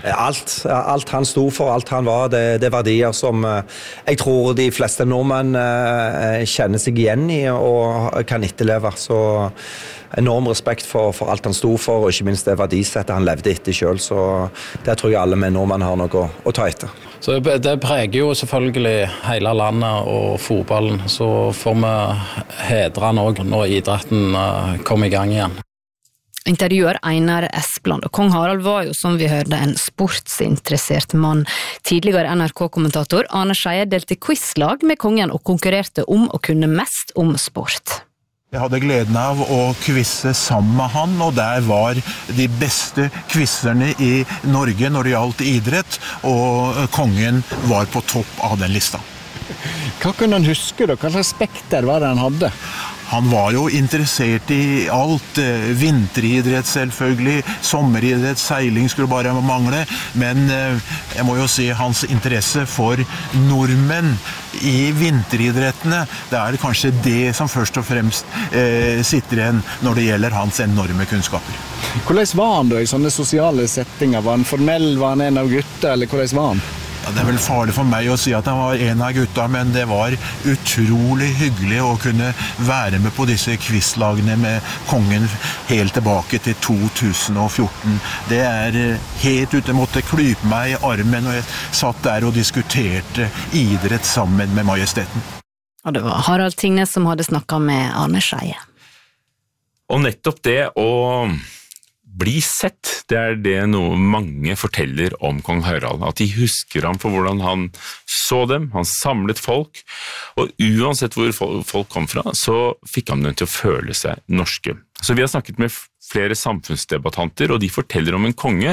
Speaker 19: Alt han stod for, alt han var, det er verdier som jeg tror de fleste nordmenn kjenner seg igjen i og kan etterleve. Så enorm respekt for alt han stod for, og ikke minst det verdisettet han levde etter selv. Så det tror jeg alle med nordmenn har noe å ta etter.
Speaker 21: Så det preger jo selvfølgelig hele landet og fotballen, så får vi hedre han også når idretten kommer i gang igjen.
Speaker 9: Intervjuer Einar Espland, og kong Harald var jo, som vi hørte, en sportsinteressert mann. Tidligere NRK-kommentator Arne Scheie delte quizlag med kongen og konkurrerte om å kunne mest om sport.
Speaker 23: Jeg hadde gleden av å quizze sammen med han, og der var de beste quizzerne i Norge når det gjaldt idrett, og kongen var på topp av den lista.
Speaker 22: Hva kunne han huske da? Hva slags spekter var det han hadde?
Speaker 23: Han var jo interessert i alt, vinteridrett selvfølgelig, sommeridrett, seiling skulle bare mangle, men jeg må jo si hans interesse for nordmenn i vinteridrettene, det er kanskje det som først og fremst sitter igjen når det gjelder hans enorme kunnskaper.
Speaker 22: Hvordan var han da i sånne sosiale settinger? Var han formell, var han en av gutta, eller hvordan var han?
Speaker 23: Ja, det er vel farlig for meg å si at han var en av gutta, men det var utrolig hyggelig å kunne være med på disse quizlagene med kongen helt tilbake til 2014. Det er helt ute, måtte klype meg i armen, og jeg satt der og diskuterte idrett sammen med majesteten.
Speaker 9: Og det var Harald Tingnes som hadde snakket med Arne Scheie.
Speaker 3: Og nettopp det å bli sett, det er det noe mange forteller om kong Harald, at de husker ham for hvordan han så dem, han samlet folk, og uansett hvor folk kom fra, så fikk han dem til å føle seg norske. Så vi har snakket med flere samfunnsdebattanter, og de forteller om en konge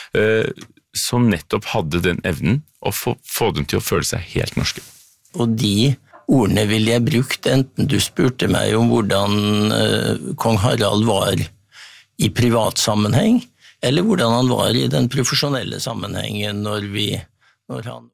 Speaker 3: som nettopp hadde den evnen å få dem til å føle seg helt norske.
Speaker 24: Og de ordene ville jeg brukt, enten du spurte meg om hvordan kong Harald var i privat sammenheng, eller hvordan han var i den profesjonelle sammenhengen når han...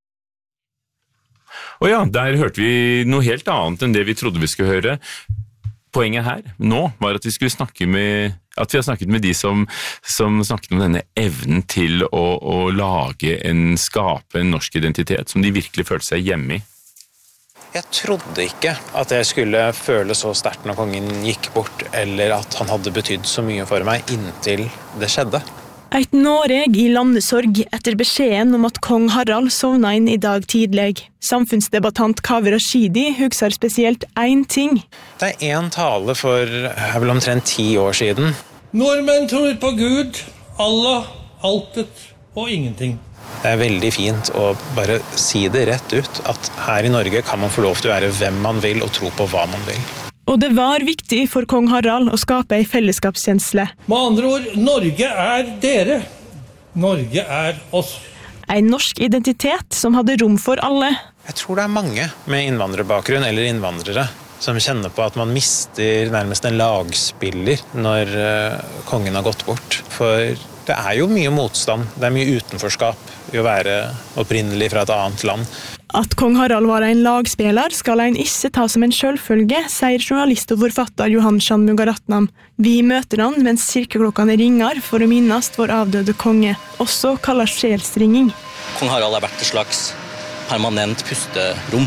Speaker 3: Og ja, der hørte vi noe helt annet enn det vi trodde vi skulle høre. Poenget her nå var at vi har snakket med de som snakket om denne evnen til å skape en norsk identitet, som de virkelig følte seg hjemme i.
Speaker 25: Jeg trodde ikke at jeg skulle føle så sterkt når kongen gikk bort, eller at han hadde betydd så mye for meg inntil det skjedde.
Speaker 26: Et Noreg i landesorg etter beskjeden om at kong Harald sovna inn i dag tidlig. Samfunnsdebattant Kaveh Rashidi husker spesielt én ting.
Speaker 25: Det er en tale for vel omtrent 10 år siden.
Speaker 15: Nordmenn tror på Gud, Allah, altet og ingenting.
Speaker 25: Det er veldig fint å bare si det rett ut, at her i Norge kan man få lov til å være hvem man vil og tro på hva man vil.
Speaker 26: Og det var viktig for kong Harald å skape en fellesskapskjensle.
Speaker 15: Med andre ord, Norge er dere. Norge er oss.
Speaker 26: En norsk identitet som hadde rom for alle.
Speaker 25: Jeg tror det er mange med innvandrerbakgrunn eller innvandrere som kjenner på at man mister nærmest en lagspiller når kongen har gått bort. For det er jo mye motstand, det er mye utenforskap i å være opprinnelig fra et annet land.
Speaker 26: At kong Harald var en lagspiller skal en ikke ta som en selvfølge, sier journalist og forfatter Johan Shanmugaratnam. Vi møter han mens kirkeklokkene ringer for å minnes vår avdøde konge, også kallet sjelsringing.
Speaker 27: Kong Harald har vært et slags permanent pusterom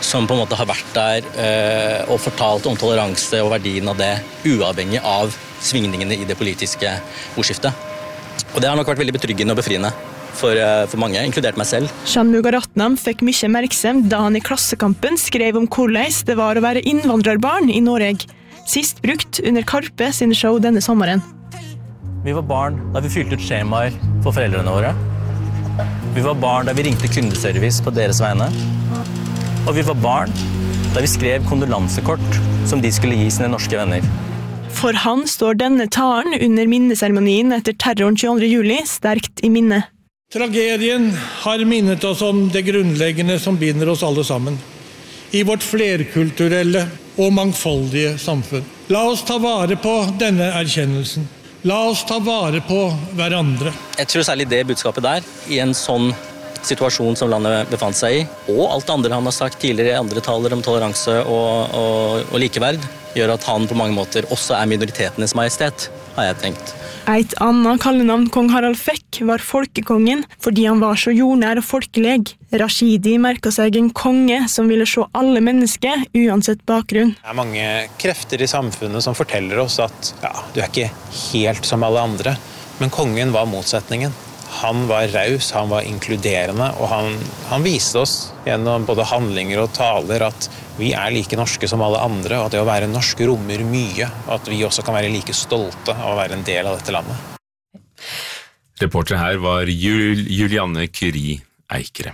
Speaker 1: som på en måte har vært der og fortalt om toleranse og verdien av det, uavhengig av svingningene i det politiske ordskiftet. Og det har nok vært veldig betryggende og befriende for mange, inkludert meg selv.
Speaker 26: Jean Mugaratnam fikk mye oppmerksomhet da han i Klassekampen skrev om hvordan det var å være innvandrerbarn i Norge, sist brukt under Karpe sine show denne sommeren.
Speaker 1: Vi var barn da vi fylte ut skjemaer for foreldrene våre. Vi var barn da vi ringte kundeservice på deres vegne. Og vi var barn da vi skrev kondolansekort som de skulle gi sine norske venner.
Speaker 26: For han står denne talen under minneseremonien etter terroren 22. juli sterkt i minne.
Speaker 15: Tragedien har minnet oss om det grunnleggende som binder oss alle sammen, i vårt flerkulturelle og mangfoldige samfunn. La oss ta vare på denne erkjennelsen. La oss ta vare på hverandre.
Speaker 1: Jeg tror særlig det budskapet der, i en sånn situasjon som landet befant seg i, og alt det andre han har sagt tidligere i andre taler om toleranse og likeverd, gjør at han på mange måter også er minoritetenes majestet, har jeg tenkt.
Speaker 26: Et annet kallenavn kong Harald fikk var folkekongen, fordi han var så jordnær og folkelig. Rashidi merket seg en konge som ville se alle mennesker, uansett bakgrunn.
Speaker 25: Det er mange krefter i samfunnet som forteller oss at du er ikke helt som alle andre, men kongen var motsetningen. Han var raus, han var inkluderende, og han viste oss gjennom både handlinger og taler at vi er like norske som alle andre, og at det å være norsk rommer mye, og at vi også kan være like stolte av å være en del av dette landet.
Speaker 3: Reporter her var Julianne Curie Eikrem.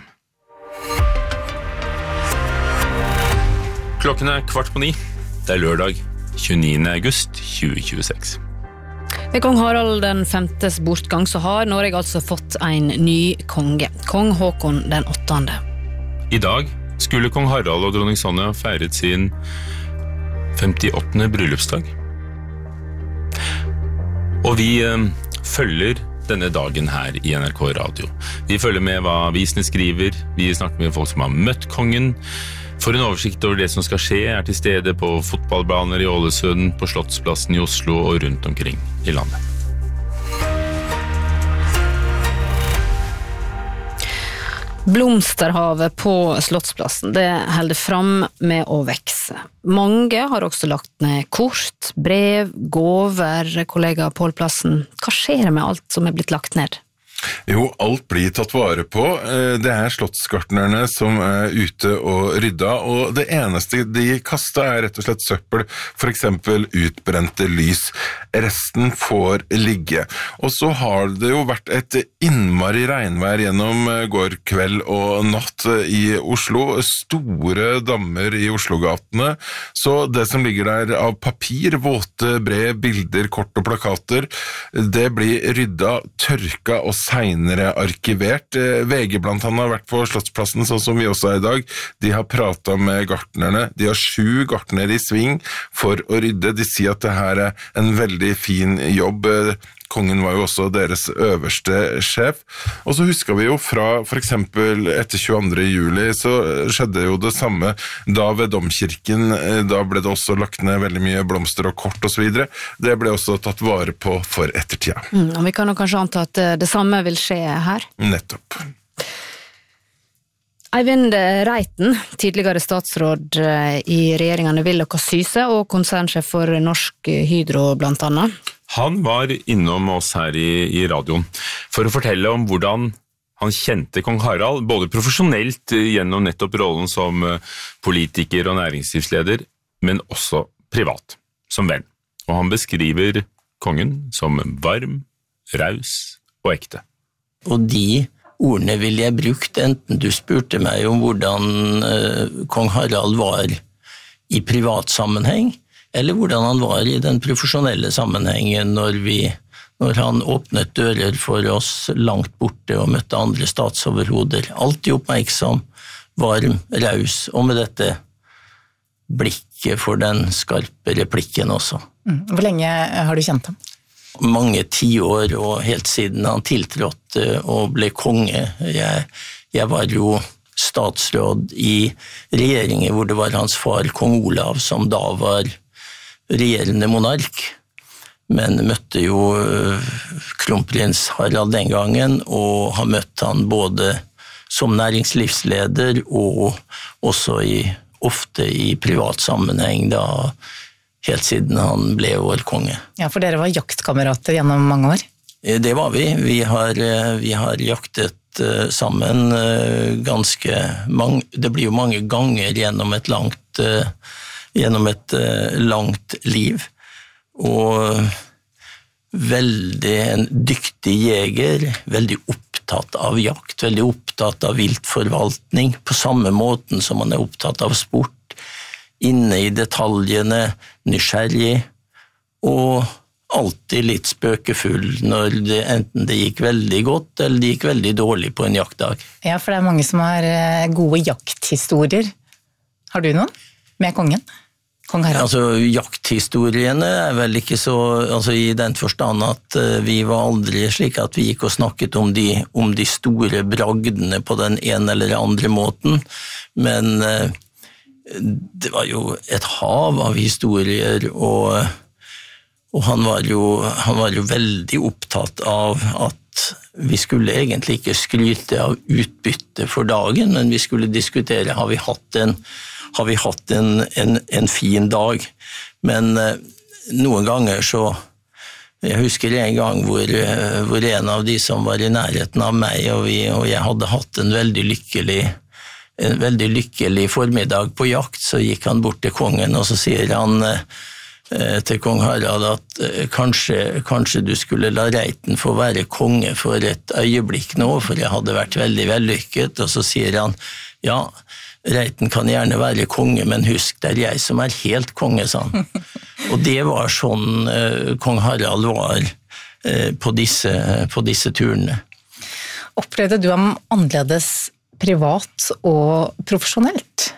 Speaker 3: Klokken er 8:15. Det er lørdag 29. august 2026.
Speaker 9: Ved kong Harald den 5. bortgang så har Norge altså fått en ny konge, kong Håkon den 8.
Speaker 3: I dag skulle kong Harald og dronning Sonja feiret sin 58. bryllupsdag. Og vi følger denne dagen her i NRK Radio. Vi følger med hva avisene skriver, vi snakker med folk som har møtt kongen. For en oversikt over det som skal skje er til stede på fotballbaner i Ålesund, på Slottsplassen i Oslo og rundt omkring i landet.
Speaker 9: Blomsterhavet på Slottsplassen, det holder fram med å vekse. Mange har også lagt ned kort, brev, gåver, kollega Pål Plassen. Hva skjer med alt som er blitt lagt ned?
Speaker 4: Jo, alt blir tatt vare på. Det er slottsgartnerne som er ute og rydda, og det eneste de kastet er rett og slett søppel, for eksempel utbrente lys. Resten får ligge. Og så har det jo vært et innmari regnvær gjennom går kveld og natt i Oslo. Store dammer i Oslogatene, så det som ligger der av papir, våte brev, bilder, kort og plakater, det blir rydda, tørka og senere arkivert. VG blant annet har vært på Slottsplassen, sånn som vi også er i dag. De har pratet med gartnerne. De har 7 gartnere i sving for å rydde. De sier at det her er en veldig fin jobb. Kongen var jo også deres øverste sjef. Og så husker vi jo fra for eksempel etter 22. juli, så skjedde jo det samme da ved Domkirken. Da ble det også lagt ned veldig mye blomster og kort og så videre. Det ble også tatt vare på for ettertida.
Speaker 9: Og vi kan jo kanskje anta at det samme vil skje her.
Speaker 4: Nettopp.
Speaker 9: Eivind Reiten, tidligere statsråd i regjeringene Willoch og Syse og konsernsjef for Norsk Hydro blant annet.
Speaker 3: Han var innom oss her i radioen for å fortelle om hvordan han kjente kong Harald, både profesjonelt gjennom nettopp rollen som politiker og næringslivsleder, men også privat, som venn. Og han beskriver kongen som varm, raus og ekte.
Speaker 24: Og de ordene ville jeg brukt enten du spurte meg om hvordan kong Harald var i privat sammenheng, eller hvordan han var i den profesjonelle sammenhengen når han åpnet dører for oss langt borte og møtte andre statsoverhoder. Alltid oppmerksom, varm, raus, og med dette blikket for den skarpe replikken også.
Speaker 5: Hvor lenge har du kjent ham?
Speaker 24: Mange 10 år, og helt siden han tiltrådte og ble konge. Jeg var jo statsråd i regjeringen hvor det var hans far, kong Olav, som da var regjerende monark, men møtte jo kronprins Harald den gangen, og har møtt han både som næringslivsleder og også ofte i privat sammenheng da, helt siden han ble vår konge.
Speaker 5: Ja, for dere var jaktkamerater gjennom mange år?
Speaker 24: Det var vi. Vi har jaktet sammen ganske mange, det blir jo mange ganger gjennom et langt liv, og en dyktig jeger, veldig opptatt av jakt, veldig opptatt av viltforvaltning, på samme måten som han opptatt av sport, inne i detaljene, nysgjerrig, og alltid litt spøkefull når enten det gikk veldig godt, eller det gikk veldig dårlig på en jaktdag.
Speaker 5: Ja, for det mange som har gode jakthistorier. Har du noen med kongen? Kong Harald?
Speaker 24: Altså, jakthistoriene vel ikke så, i den forstand at vi var aldri slik at vi gikk og snakket om de store bragdene på den ene eller andre måten, men det var jo et hav av historier, og han var jo veldig opptatt av at vi skulle egentlig ikke skryte av utbytte for dagen, men vi skulle diskutere, har vi hatt en fin dag, men noen ganger så, jeg husker en gang hvor en av de som var i nærheten av meg, og jeg hadde hatt en veldig lykkelig formiddag på jakt, så gikk han bort til kongen, og så sier han til kong Harald at kanskje du skulle la Reiten få være konge for et øyeblikk nå, for jeg hadde vært veldig vellykket, og så sier han, ja, Reiten kan gjerne være konge, men husk, det jeg som helt konge, sa han. Og det var sånn kong Harald var på disse turene.
Speaker 5: Opplevde du ham annerledes privat og profesjonelt?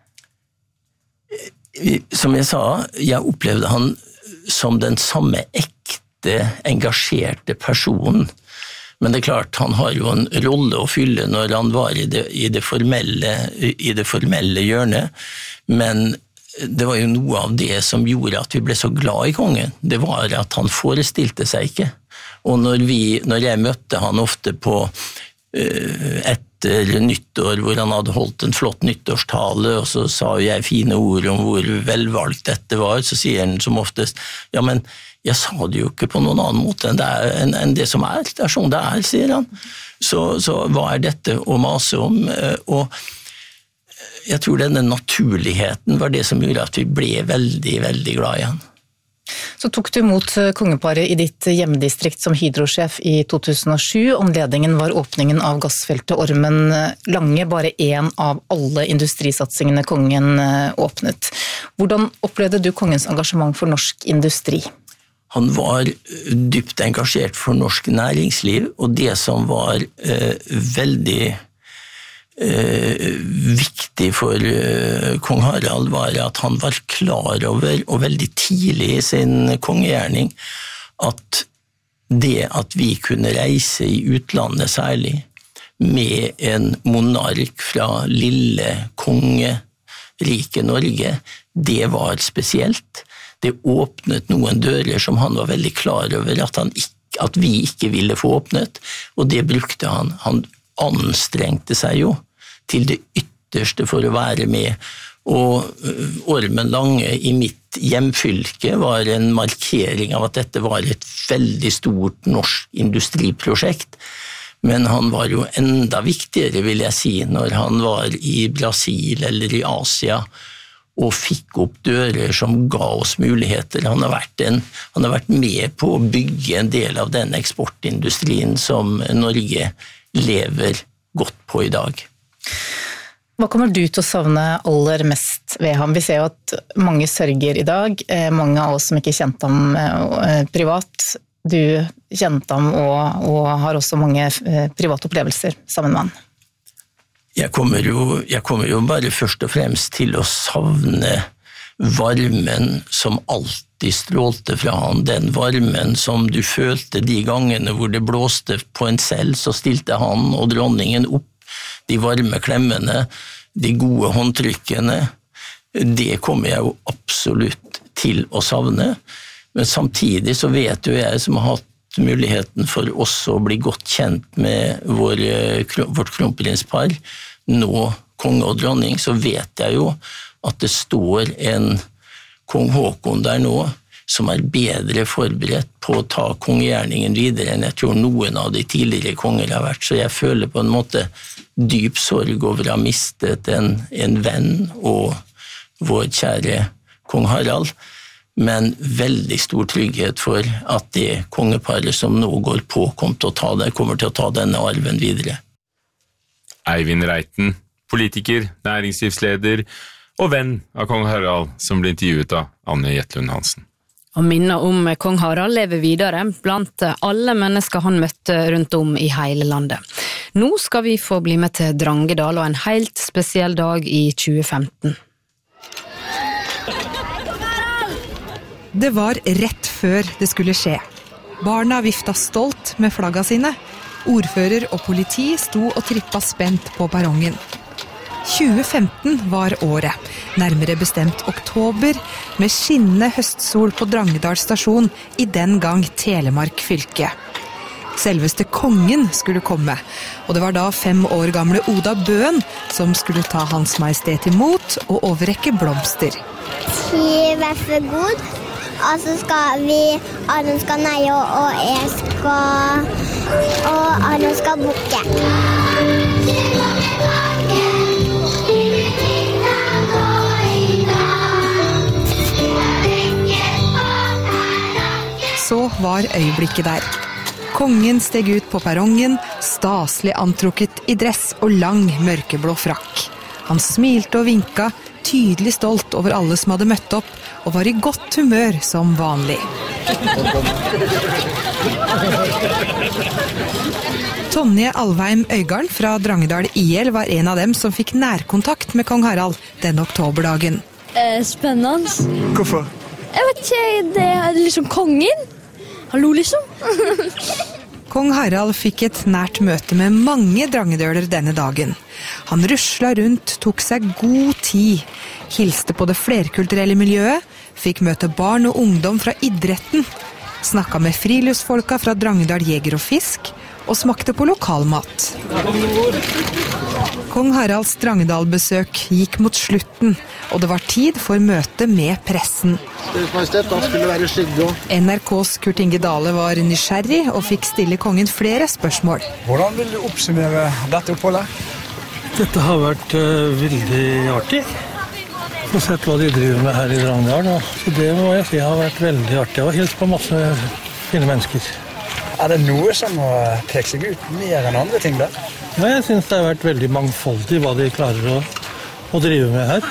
Speaker 24: Som jeg sa, jeg opplevde han som den samme ekte, engasjerte personen. Men det klart, han har jo en rolle å fylle når han var i det formelle hjørnet, men det var jo noe av det som gjorde at vi ble så glad i kongen. Det var at han forestilte seg ikke. Og når jeg møtte han ofte på etter nyttår, hvor han hadde holdt en flott nyttårstale, og så sa jeg fine ord om hvor velvalgt dette var, så sier han som oftest, ja, men jeg sa det jo ikke på noen annen måte enn det som det er sånn det sier han. Så hva dette å mase om? Og jeg tror denne naturligheten var det som gjorde at vi ble veldig, veldig glad i han.
Speaker 5: Så tok du imot kongeparet i ditt hjemdistrikt som hydrosjef i 2007. Anledningen var åpningen av gassfeltet Ormen Lange, bare en av alle industrisatsingene kongen åpnet. Hvordan opplevde du kongens engasjement for norsk industri?
Speaker 24: Han var dypt engasjert for norsk næringsliv, og det som var veldig viktig for kong Harald var at han var klar over, og veldig tidlig i sin kongegjerning, at det at vi kunne reise i utlandet særlig, med en monark fra lille kongeriket Norge, det var spesielt. Det åpnet noen dører som han var veldig klar over at vi ikke ville få åpnet, og det brukte han. Han anstrengte seg jo til det ytterste for å være med, og Ormen Lange i mitt hjemfylke var en markering av at dette var et veldig stort norsk industriprosjekt, men han var jo enda viktigere, vil jeg si, når han var i Brasil eller i Asia, og fikk opp dører som ga oss muligheter. Han har vært med på å bygge en del av den eksportindustrien som Norge lever godt på i dag.
Speaker 5: Hva kommer du til å savne aller mest ved ham? Vi ser jo at mange sørger i dag, mange av oss som ikke kjente ham privat. Du kjente ham og har også mange private opplevelser sammen med han.
Speaker 24: Jeg kommer jo bare først og fremst til å savne varmen som alltid strålte fra han, den varmen som du følte de gangene hvor det blåste på en selv, så stilte han og dronningen opp, de varme klemmene, de gode håndtrykkene. Det kommer jeg jo absolutt til å savne, men samtidig så vet jo jeg som har hatt hatt muligheten for også å bli godt kjent med vårt kronprinspar, nå konge og dronning, så vet jeg jo at det står en kong Håkon der nå, som bedre forberedt på å ta kongegjerningen videre enn jeg tror noen av de tidligere konger har vært. Så jeg føler på en måte dyp sorg over å ha mistet en venn og vår kjære kong Harald, men veldig stor trygghet for at det kongeparet som nå går på kommer til å ta denne arven videre.
Speaker 3: Eivind Reiten, politiker, næringslivsleder og venn av kong Harald, som ble intervjuet av Anne Jetlund Hansen.
Speaker 9: Og minner om kong Harald lever videre blant alle mennesker han møtte rundt om i hele landet. Nå skal vi få bli med til Drangedal og en helt spesiell dag i 2015.
Speaker 2: Det var rett før det skulle skje. Barna vifta stolt med flagga sine. Ordfører og politi sto og trippa spent på perrongen. 2015 var året, nærmere bestemt oktober, med skinnende høstsol på Drangedal stasjon i den gang Telemark fylke. Selveste kongen skulle komme, og det var da 5 år gamle Oda Bøen som skulle ta Hans Majestet imot og overrekke blomster.
Speaker 6: Vær så god, og så skal Arne skal neie, og jeg skal, og Arne skal bukke.
Speaker 2: Så var øyeblikket der. Kongen steg ut på perrongen, staselig antrukket i dress og lang mørkeblå frakk. Han smilte og vinka, tydelig stolt over alle som hadde møtt opp, og var i godt humør som vanlig. Tonje Alvheim Øygarden fra Drangedal IL var en av dem som fikk nærkontakt med kong Harald den oktoberdagen.
Speaker 7: Spennende.
Speaker 20: Hvorfor?
Speaker 7: Jeg vet ikke, det liksom kongen. Hallo liksom.
Speaker 2: Kong Harald fikk et nært møte med mange drangedøler denne dagen. Han rusla rundt, tok seg god tid, hilste på det flerkulturelle miljøet, fikk møte barn og ungdom fra idretten, snakka med friluftsfolka fra Drangedal Jeger og Fisk, og smakte på lokalmat. Kong Haralds Drangedal-besøk gikk mot slutten, og det var tid for møte med pressen. NRKs Kurt Inge Dale var nysgjerrig og fikk stille kongen flere spørsmål.
Speaker 8: Hvordan vil du oppsummere dette oppholdet?
Speaker 15: Dette har vært veldig artig. Jeg har sett hva de driver med her i Drangedal, så det må jeg si har vært veldig artig. Jeg har hilst på masse fine mennesker.
Speaker 8: Er det noe som har pekt seg ut mer enn andre ting der?
Speaker 15: Ja, jeg synes det har vært veldig mangfoldig hva de klarer å drive med her.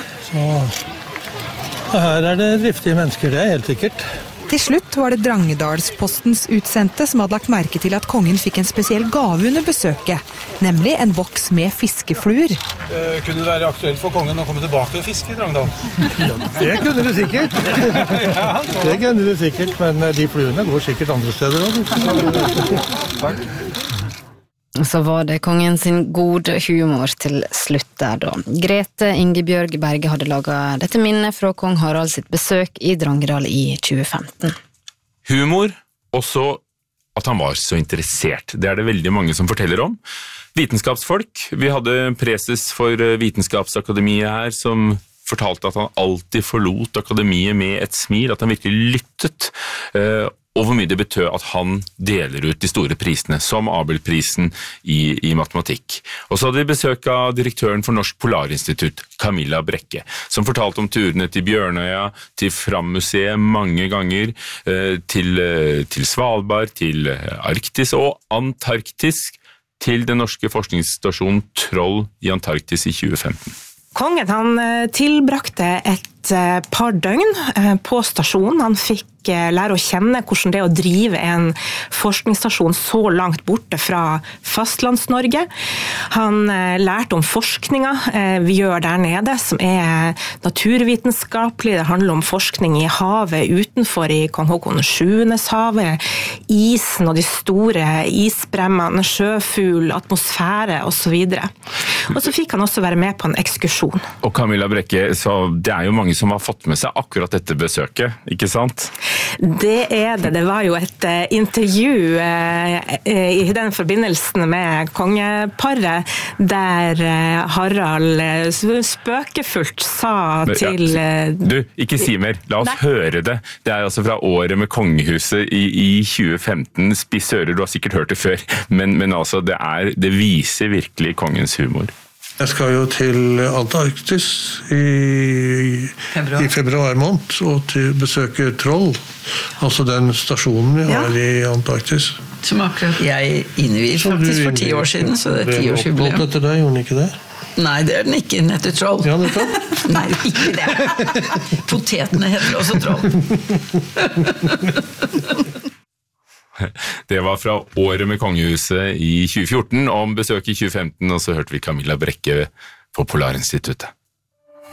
Speaker 15: Så her er det driftige mennesker, det er helt sikkert.
Speaker 2: Til slutt var det Drangedalspostens utsendte som hadde lagt merke til at kongen fikk en spesiell gave under besøket, nemlig en boks med fiskefluer.
Speaker 8: Kunne det være aktuelt for kongen å komme tilbake og fiske i Drangedal?
Speaker 15: Det kunne det sikkert. Det kunne det sikkert, men de fluene går sikkert andre steder også.
Speaker 9: Så var det kongen sin gode humor til slutt der da. Grete Ingebjørg Berge hadde laget dette minnet fra kong Harald sitt besøk i Drangedal i 2015.
Speaker 3: Humor, også at han var så interessert. Det er det veldig mange som forteller om. Vitenskapsfolk. Vi hadde preses for Vitenskapsakademiet her som fortalte at han alltid forlot akademiet med et smil, at han virkelig lyttet, og hvor mye det betød at han deler ut de store prisene, som Abelprisen i matematikk. Og så hadde vi besøk av direktøren for Norsk Polarinstitutt, Camilla Brekke, som fortalte om turene til Bjørnøya, til Fram-museet mange ganger, til Svalbard, til Arktis og Antarktis, til den norske forskningsstasjonen Troll i Antarktis i 2015.
Speaker 2: Kongen han tilbrakte et par døgn på stasjonen. Han fikk lære å kjenne hvordan det er å drive en forskningsstasjon så langt borte fra fastlands-Norge. Han lærte om forskninga vi gjør der nede, som er naturvitenskapelig. Det handler om forskning i havet utenfor i Kong Håkon 7.s havet, isen og de store isbremmene, sjøfugl, atmosfære og så videre.
Speaker 10: Og så fikk han også være med på en ekskursjon.
Speaker 3: Og Camilla Brekke, så det jo mange som har fått med seg akkurat dette besøket, ikke sant?
Speaker 10: Det det. Det var jo et intervju i den forbindelsen med kongeparet, der Harald spøkefullt sa til...
Speaker 3: Du, ikke si mer. La oss høre det. Det altså fra året med kongehuset i 2015. Spiss ører, du har sikkert hørt det før, men altså det viser virkelig kongens humor.
Speaker 15: Jeg skal jo til Antarktis i februar måned, og til besøke Troll, altså den stasjonen vi har i Antarktis.
Speaker 11: Som akkurat jeg innvier faktisk for 10 år siden, så det 10-årsjubileum.
Speaker 15: Ble oppholdt etter deg, gjorde den ikke det?
Speaker 11: Nei, det den ikke, den heter Troll.
Speaker 15: Ja, nettopp.
Speaker 11: Nei, ikke det. Potetene heter også Troll.
Speaker 3: Det var fra året med kongehuset i 2014, om besøk i 2015, og så hørte vi Camilla Brekke på Polarinstituttet.